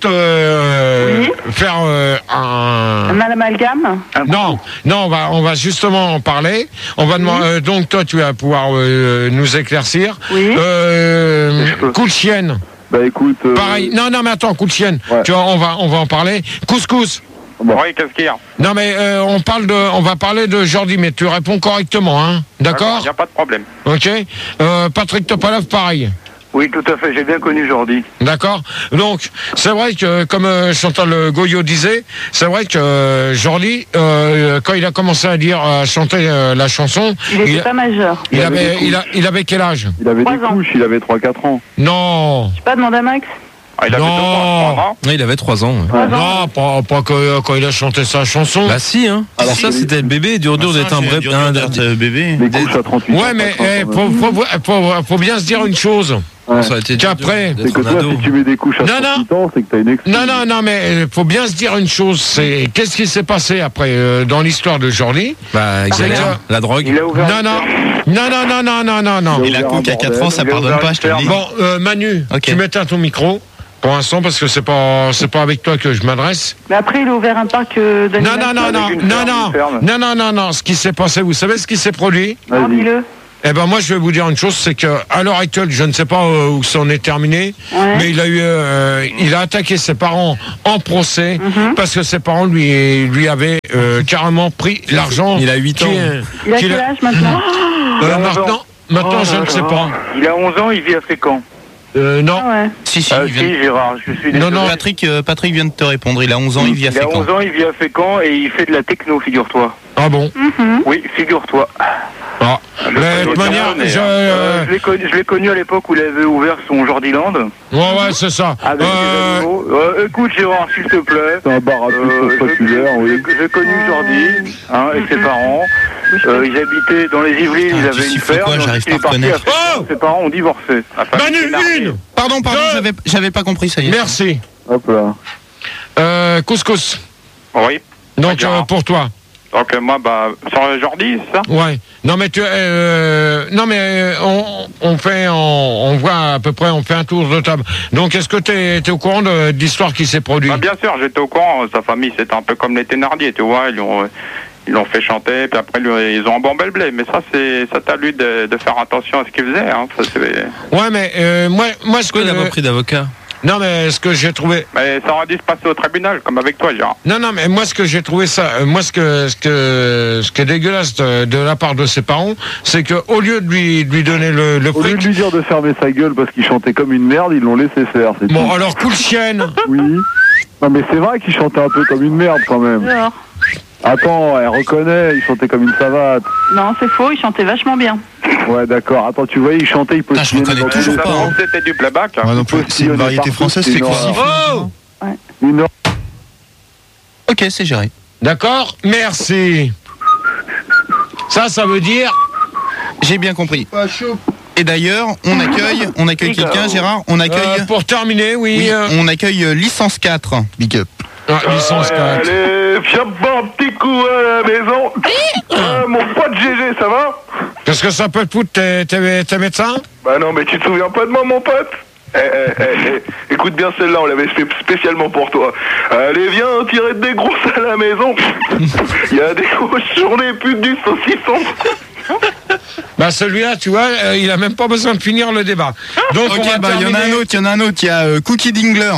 euh, oui. faire euh, un. Un amalgame. Non, non, on va, on va justement en parler. On va demander. Oui. Euh, donc toi, tu vas pouvoir euh, nous éclaircir. Oui. Euh, coup de chienne. Bah écoute. Euh... Pareil. Non, non, mais attends, coup de chienne. Ouais. Tu vois, on va, on va en parler. Couscous. Bon. Oui, qu'est-ce qu'il y a? Non, mais euh, on parle de, on va parler de Jordi, mais tu réponds correctement, hein? D'accord? Il n'y a pas de problème. Ok. Euh, Patrick Topalov, pareil. Oui, tout à fait. J'ai bien connu Jordi. D'accord. Donc, c'est vrai que, comme euh, Chantal Goyot disait, c'est vrai que euh, Jordi, euh, quand il a commencé à dire, à chanter euh, la chanson, il n'était pas majeur. Il, il avait, avait il, a, il avait quel âge? Il avait des couches. Il avait trois quatre ans. Non. Je pas demandé à Max. Ah, il avait non. deux ans, trois ans. Non, il avait trois ans. Ouais. Non, pas, pas que, quand il a chanté sa chanson. Bah si, hein. Alors ça, c'était le bébé, dur dur d'être un vrai un bébé. Des couches à trente-huit ouais, mais eh, faut, faut, faut, faut bien se dire une chose. Ouais. Ça a été qu'après, c'est que toi, si tu mets des couches à non, trente-huit ans, c'est que t'as une excuse. Non, non, non, mais faut bien se dire une chose. C'est qu'est-ce qui s'est passé après euh, dans l'histoire de Jordi? Bah, exagère. La drogue. Il a ouvert non, non, non, non, non, non, non, non, non. Et la coupe à quatre ans, ça pardonne pas, je te le dis. Bon, euh, Manu, okay. tu m'éteins ton micro. Pour l'instant, parce que c'est pas, c'est pas avec toi que je m'adresse. Mais après, il a ouvert un parc euh, d'animation. Non, non, non, non, non, non, non, non, non, non. Ce qui s'est passé, vous savez ce qui s'est produit? Dis-le. Eh ben moi, je vais vous dire une chose, c'est que à l'heure actuelle, je ne sais pas euh, où ça en est terminé, ouais. mais il a eu, euh, il a attaqué ses parents en procès mm-hmm. parce que ses parents lui, lui avaient euh, carrément pris l'argent. Il a huit ans. Est, il a quel a... âge maintenant? euh, Maintenant, maintenant, oh, je ne sais pas. Il a onze ans, il vit à Fécamp. Euh, non. Ah ouais. Si, si, euh, il vient... si, Gérard, je suis désolé. Non, non. Patrick, euh, Patrick vient de te répondre. Il a onze ans, il vit à Fécamp. Il a onze ans, il vit à Fécamp et il fait de la techno, figure-toi. Ah bon? Mm-hmm. Oui, figure-toi. Ah. Mais de toute manière, je, euh, je, l'ai connu, je l'ai connu à l'époque où il avait ouvert son Jordiland. Ouais, ouais, c'est ça. Avec euh... euh, écoute, Gérard, s'il te plaît. C'est un bar à euh, populaire, oui. J'ai, j'ai connu Jordi, hein, et ses parents. Euh, ils habitaient dans les Yvelines, ils avaient une ferme. Quoi, j'arrive pas à reconnaître. Oh ses parents ont divorcé. Manu, une. Pardon, pardon, Deux. j'avais, j'avais pas compris, ça y est. Merci. Hop là. Euh, couscous. Oui. Donc, euh, pour toi. Donc euh, moi, bah, sur Jordi, c'est ça? Ouais. Non mais tu, euh, non mais on, on fait, on, on voit à peu près, on fait un tour de table. Donc est-ce que t'es, t'es au courant de, de l'histoire qui s'est produite? Bah, bien sûr, j'étais au courant. Sa famille, c'était un peu comme les Thénardier, tu vois. Ils ont, ils l'ont fait chanter, puis après ils ont embombé le blé. Mais ça, c'est, ça t'a lui de, de faire attention à ce qu'il faisait. Hein. Ça, c'est... Ouais, mais euh, moi, moi, ce que il n'a pas pris d'avocat. Non, mais ce que j'ai trouvé. Mais ça aurait dû se passer au tribunal, comme avec toi, Gérard. Non, non, mais moi, ce que j'ai trouvé ça, euh, moi, ce que, ce que, ce qui est dégueulasse de, de la part de ses parents, c'est que au lieu de lui, de lui donner le, le Au fric. lieu de lui dire de fermer sa gueule parce qu'il chantait comme une merde, ils l'ont laissé faire. C'est bon, tout. alors, coup de chienne. Oui. Non, mais c'est vrai qu'il chantait un peu comme une merde quand même. Alors. Attends, elle reconnaît, il chantait comme une savate. Non, c'est faux, il chantait vachement bien. Ouais, d'accord. Attends, tu voyais, il chantait, il peut. Ah, je reconnais toujours pas. Hein. C'était du playback. Ouais, non, c'est une variété française, c'est exclusif. Oh ouais. Une... Ok, c'est géré. D'accord, merci. Ça, ça veut dire... J'ai bien compris. Et d'ailleurs, on accueille, on accueille quelqu'un, Gérard. On accueille. Euh, pour terminer, oui. oui euh... On accueille euh, licence quatre. Big up. Ah, licence quatre. Allez, viens boire un petit coup à la maison. Ah, mon pote G G, ça va? Qu'est-ce que ça peut te foutre, t'es, t'es, t'es médecin? Bah non, mais tu te souviens pas de moi, mon pote? Eh, eh, eh, eh, écoute bien celle-là, on l'avait fait spécialement pour toi. Allez, viens tirer des grosses à la maison. Il y a des grosses journées putes du saucisson. Bah celui-là, tu vois, euh, il a même pas besoin de finir le débat. Donc ok, on va bah il y en a un autre, il y en a un autre, il y a euh, Cookie Dingler.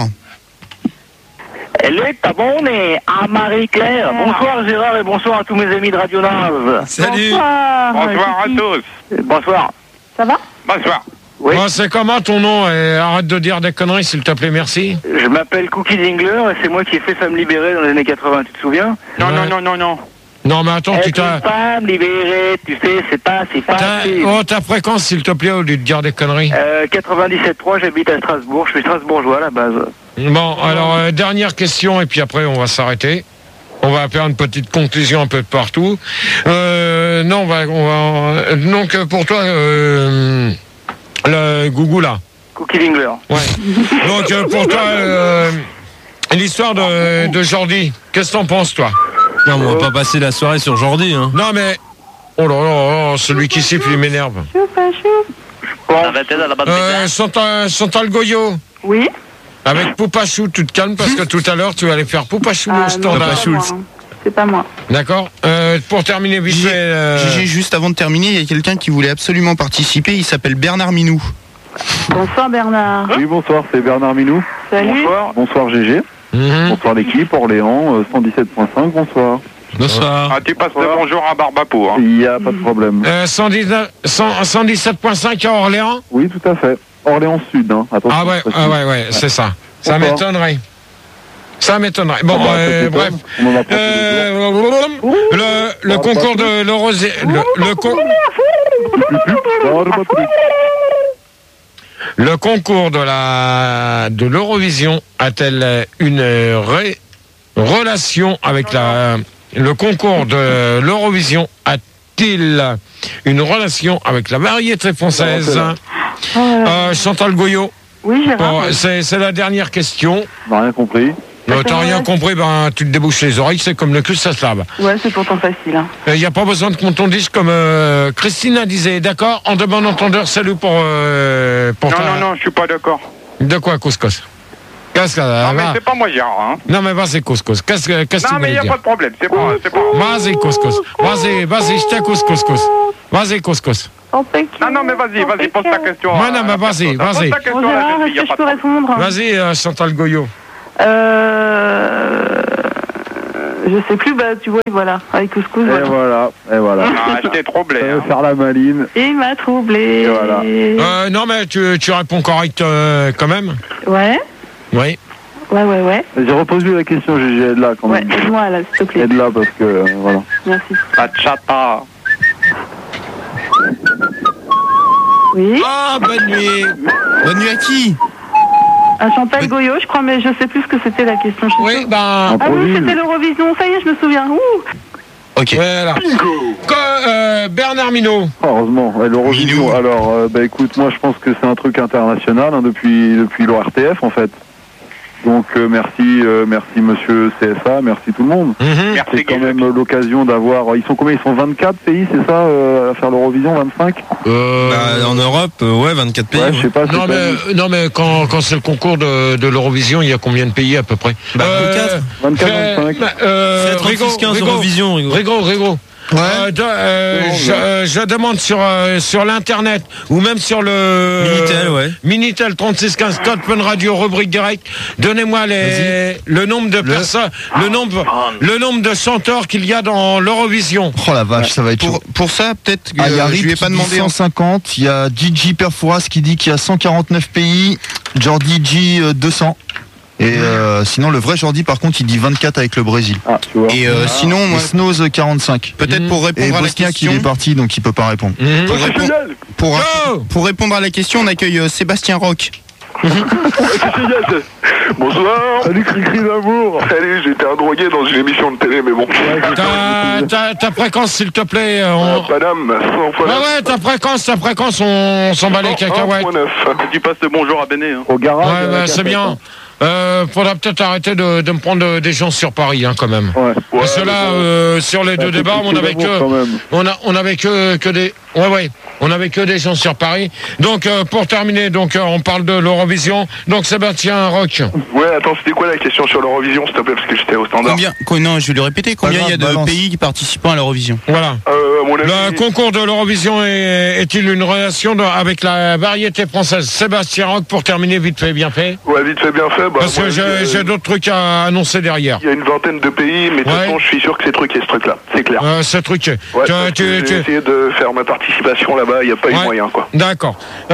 Elle est abonnée à Marie-Claire. Bonsoir Gérard et bonsoir à tous mes amis de Radio Nave. Salut. Bonsoir à tous. Bonsoir. Ça va? Bonsoir. Oui. Bon, c'est comment ton nom? Et arrête de dire des conneries, s'il te plaît, merci. Je m'appelle Cookie Dingler et c'est moi qui ai fait Femme Libérée dans les années quatre-vingts, tu te souviens? Non, Ouais. non, non, non, non. Non, mais attends, tu Être t'as... une femme libérée, tu sais, c'est pas si t'as- facile. Oh, ta fréquence, s'il te plaît, au lieu de dire des conneries. Euh, quatre-vingt-dix-sept trois, j'habite à Strasbourg, je suis strasbourgeois à la base. Bon, alors, euh, dernière question, et puis après, on va s'arrêter. On va faire une petite conclusion un peu de partout. Euh, non, on va... On va donc, pour toi, euh, le Gougou, là. Cookie Dingler. Ouais. Donc, euh, pour toi, euh, l'histoire de, de Jordi, qu'est-ce que t'en penses, toi? Non, mais on va pas passer la soirée sur Jordi. Hein. Non, mais... Oh là là, là, celui qui siffle, il m'énerve. Euh, Chantal, Chantal Goyot. Oui. Avec Poupachou, tu te calmes parce que tout à l'heure, tu vas aller faire Poupachou Ah, au standard. non, c'est pas moi, hein. C'est pas moi. D'accord. Euh, pour terminer, vite fait... euh, Gégé, juste avant de terminer, il y a quelqu'un qui voulait absolument participer, il s'appelle Bernard Minou. Bonsoir Bernard. Oui, bonsoir, c'est Bernard Minou. Salut. Bonsoir. Bonsoir G G. mhm. Bonsoir l'équipe, Orléans, euh, cent dix-sept point cinq, bonsoir. Bonsoir. Ah, tu passes le bonjour à Barbapou, hein. Il n'y a pas de problème. Euh, cent dix-neuf cent cent dix-sept point cinq à Orléans. Oui, tout à fait. Orléans Sud, hein. Attention. Ah ouais, ah ouais, ouais, c'est ça. Ça Pourquoi m'étonnerait. Ça m'étonnerait. Bon, Ah bah, euh, ça bref. t'étonne. On en a pas Euh, le, le concours de l'Eurosé... Le, le, con- Non, j'ai pas de truc. le concours de la de l'Eurovision a-t-elle une ré- relation avec la... Le concours de l'Eurovision a-t-il une relation avec la variété française? Oh, euh, Euh, Chantal Goyot, oui, Gérard. bon, c'est c'est la dernière question. On n'a rien compris. Euh, T'as rien compris, ben tu te débouches les oreilles, c'est comme le cul, ça se lave. Ouais, c'est pourtant facile. Hein. Il n'y a pas besoin de qu'on t'en dise comme euh, Christina disait, d'accord? En de bon entendeur, salut pour... Euh, pour Non, ta- non, non, je suis pas d'accord. De quoi, couscous? Qu'est-ce que... Non, mais va. c'est pas moi, Gérard, hein. Non, mais vas-y, couscous. Qu'est-ce que qu'est-ce que Non, tu mais il voulais n'y a dire? pas de problème, c'est pas... c'est pas... Vas-y, couscous. Vas-y, vas-y, je t'écoute, couscous. Vas-y, couscous. Oh, Non, non, mais vas-y, vas-y, pose ta question. Ouais, à non, mais la vas-y, personne. vas-y. Pose ta question Bon, à la Gérard, jeune fille, y est-ce a que pas je peux de problème. répondre? Vas-y, euh, Chantal Goyot. Euh... Je sais plus, bah tu vois, voilà, avec couscous, Et voilà. voilà, et voilà. Ah, je t'ai troublé, Ça veut hein. faire la maline. Il m'a troublé. Et voilà. Euh, non, mais tu, tu réponds correct euh, quand même? Ouais, Oui. ouais, ouais, ouais. J'ai reposé la question, G G, aide-la quand Ouais, même. aide-moi là, s'il te plaît. Aide-la parce que, euh, voilà. Merci. La chata. Oui. Ah, bonne nuit. Bonne nuit à qui? Un Chantal Goyot, je crois, mais je sais plus ce que c'était la question. je suis Oui, sûre. ben... Ah oui, Improvise. c'était l'Eurovision, ça y est, je me souviens. Ouh. Ok. Voilà. Que, euh, Bernard Minot. Oh, heureusement, ouais, l'Eurovision. Minou. Alors, euh, bah écoute, moi je pense que c'est un truc international hein, depuis depuis l'O R T F en fait. Donc euh, merci, euh, merci Monsieur C S A, merci tout le monde. Mhm. Merci, C'est quand Guy. même euh, l'occasion d'avoir. Ils sont combien? Ils sont vingt-quatre pays, c'est ça, euh, à faire l'Eurovision, vingt-cinq? Euh, Bah, en Europe, euh, ouais, vingt-quatre pays. Ouais, ouais. je sais pas. c'est non, pas- mais, non, mais quand, quand c'est le concours de, de l'Eurovision, il y a combien de pays à peu près? Bah, vingt-quatre. vingt-quatre, fait- vingt-cinq. bah, euh, C'est Rigaud, trente-six quinze Rigaud, Eurovision, Rigaud. Rigaud, Rigaud. Ouais. Euh, de- euh, Non, je, non. euh, je demande sur, euh, sur l'internet ou même sur le Minitel, ouais. Minitel trente-six quinze code Fun Radio rubrique direct. Donnez-moi les le nombre de personnes, le nombre le nombre de chanteurs qu'il y a dans l'Eurovision. Oh la vache, ça va être chaud. Pour, pour ça, peut-être que Ah, il y a euh, je Rip lui ai qui pas dit demandé en cent cinquante, il y a Gigi Perfouras qui dit qu'il y a cent quarante-neuf pays, Jordi G euh, deux cents. Et euh, sinon, le vrai Jordi, par contre, il dit vingt-quatre avec le Brésil. Ah, tu vois. Et euh, sinon, moi, Et Snows, quarante-cinq. peut-être pour Et répondre à la Bosniak, il question. est parti, donc il peut pas répondre. Mhm. Pour, répondre, pour, Go pour répondre à la question, on accueille euh, Sébastien Roch. C'est génial. Bonsoir. Salut Cricri d'amour. Salut, j'étais un drogué dans une émission de télé, mais bon. Ta, ta, ta fréquence, s'il te plaît. On... Madame, cent fois Ouais, ouais, ta fréquence, ta fréquence, on s'en bat les cacahuètes. Tu passes le bonjour à Béné. Hein. Au garage. Ouais, bah, c'est bien. Euh, faudra peut-être arrêter de, de me prendre des gens sur Paris, hein, quand même. Ouais. Parce que là, euh, sur les deux débats, on avait que, on a, on avait que, que des, ouais, ouais, on avait que des gens sur Paris. Donc, euh, pour terminer, donc, euh, on parle de l'Eurovision. Donc, Sébastien Roch. Ouais, attends, c'était quoi la question sur l'Eurovision, s'il te plaît, parce que j'étais au standard. Combien, quoi, non, je vais le répéter, combien il y a de balance. pays participant à l'Eurovision? Voilà. Euh, à mon avis... Le concours de l'Eurovision est, est-il une relation de, avec la variété française? Sébastien Roch, pour terminer, vite fait, bien fait. Ouais, vite fait, bien fait. Bah, Parce que j'ai, j'ai d'autres trucs à annoncer derrière. Il y a une vingtaine de pays, mais de toute Ouais. façon, je suis sûr que c'est truqué, ce truc-là. C'est clair. Euh, c'est truqué. Ouais, Tu- parce tu- que tu- j'ai essayé de faire ma participation là-bas, il n'y a pas Ouais. eu moyen, quoi. D'accord.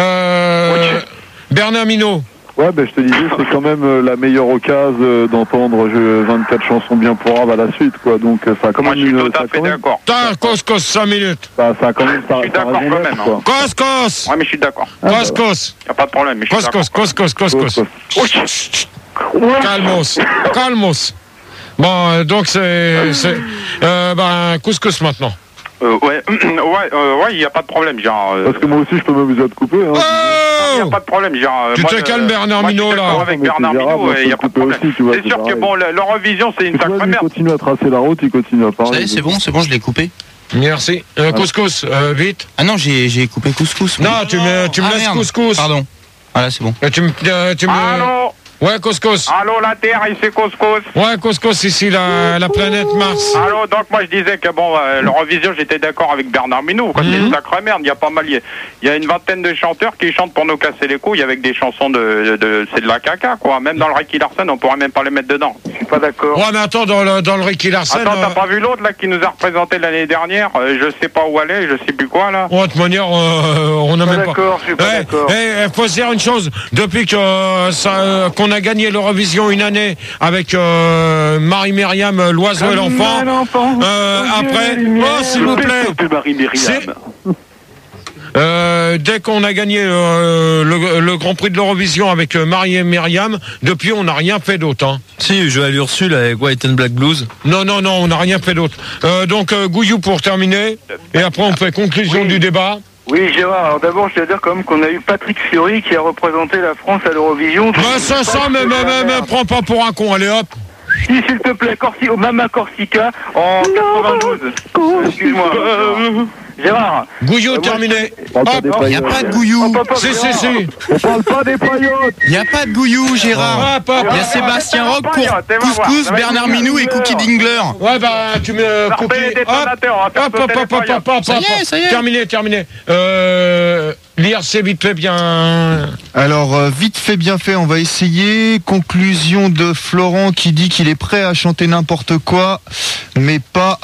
Euh, Bernard Minault. Ouais, ben je te disais, c'est quand même euh, la meilleure occasion euh, d'entendre je, vingt-quatre chansons bien pour Rav à la suite, quoi. Donc euh, ça a quand Moi, même je suis une- tout ça à a fait quand même- d'accord. T'as Coscos, cinq minutes. ça, ça a quand même ça, Je suis ça a d'accord raison quand d'être, même, hein. quoi. Coscos. Ouais, mais je suis d'accord. Ah, bah, Coscos. Y a pas de problème, mais je suis Coscos, d'accord. Coscos, Coscos. Coscos. Calmos. Calmos. Bon, euh, donc c'est. c'est euh, ben, couscous maintenant. Euh, ouais, ouais, euh, ouais, y a pas de problème, genre. euh, Parce que moi aussi, je peux m'amuser à te couper. Hein. y a Oh pas de problème, genre. euh, Tu moi, te euh, calmes, Bernard moi, je suis Minault, là. d'accord avec Non, mais Bernard c'est Gérard, Minault, moi, il y a je pas de peux couper problème. aussi, tu vois, C'est c'est sûr que pareil. bon, le- l'Eurovision, c'est une Tu vois, sacrée lui, il merde. continue à tracer la route, il continue à parler. Ça y est, c'est bon, c'est bon, je l'ai coupé. Merci. Euh, couscous, euh, vite. Ah non, j'ai j'ai coupé couscous. Non, tu me, tu me Ah, laisses merde. couscous. Pardon. Voilà, c'est bon. Euh, tu me, euh, tu me. Allô, Ouais, couscous. allô, la Terre, ici Couscous. Ouais, couscous ici, la, la planète Mars. Allô, donc moi je disais que bon, euh, l'Eurovision, j'étais d'accord avec Bernard Minault, quoi, c'est Mhm. une sacrée merde, il y a pas mal, il y a- il y a une vingtaine de chanteurs qui chantent pour nous casser les couilles avec des chansons de, de, de- c'est de la caca, quoi, même dans le Ricky Larson, on pourrait même pas les mettre dedans. Je suis pas d'accord. Ouais, mais attends, dans le, dans le Ricky Larson. Attends, t'as euh, pas vu l'autre, là, qui nous a représenté l'année dernière, euh, je sais pas où aller, je sais plus quoi, là. Ouais, de toute manière, euh, on n'a Pas même pas. d'accord, je suis pas Eh, d'accord. eh, faut se dire une chose. Depuis que euh, ça, euh, qu'on a gagné l'Eurovision une année avec euh, Marie-Myriam, euh, l'oiseau et l'enfant. Euh, après, oh s'il vous plaît. C'est- Euh, dès qu'on a gagné euh, le, le Grand Prix de l'Eurovision avec euh, Marie et Myriam, depuis on n'a rien fait d'autre. Hein. Si, je joue à l'Ursule avec White and Black Blues. Non, non, non, on n'a rien fait d'autre. Euh, donc euh, Gouillou pour terminer, et après on fait conclusion Oui. du débat. Oui, Gérard, alors d'abord, je dois dire quand même qu'on a eu Patrick Fiori qui a représenté la France à l'Eurovision. Bah ça, ça, me, me, me, me prends pas pour un con, allez hop. Si, s'il te plaît, Corsi, au Mama Corsica en quatre-vingt-douze. Excuse-moi. Gérard. Gouillou Euh, terminé. Parle pas Hop. des Il n'y a paillotes. pas de gouillou. Hop, hop, hop, Si, si, Gérard. si. On parle pas des paillotes. Il n'y a pas de gouillou, Gérard. Hop, hop. Il y a Sébastien Roch pour T'es voir, Couscous, ça va être Bernard bien. Minou et Cookie Dingler. Ouais, bah, tu me va copies. repérer des Hop, détonateurs, on va faire hop, hop, sauter hop, les hop, hop, paillotes. hop, Ça y est, hop. ça y est. Terminé, terminé. Euh, l'I R C, vite fait, bien. Alors, euh, vite fait, bien fait, on va essayer. Conclusion de Florent qui dit qu'il est prêt à chanter n'importe quoi, mais pas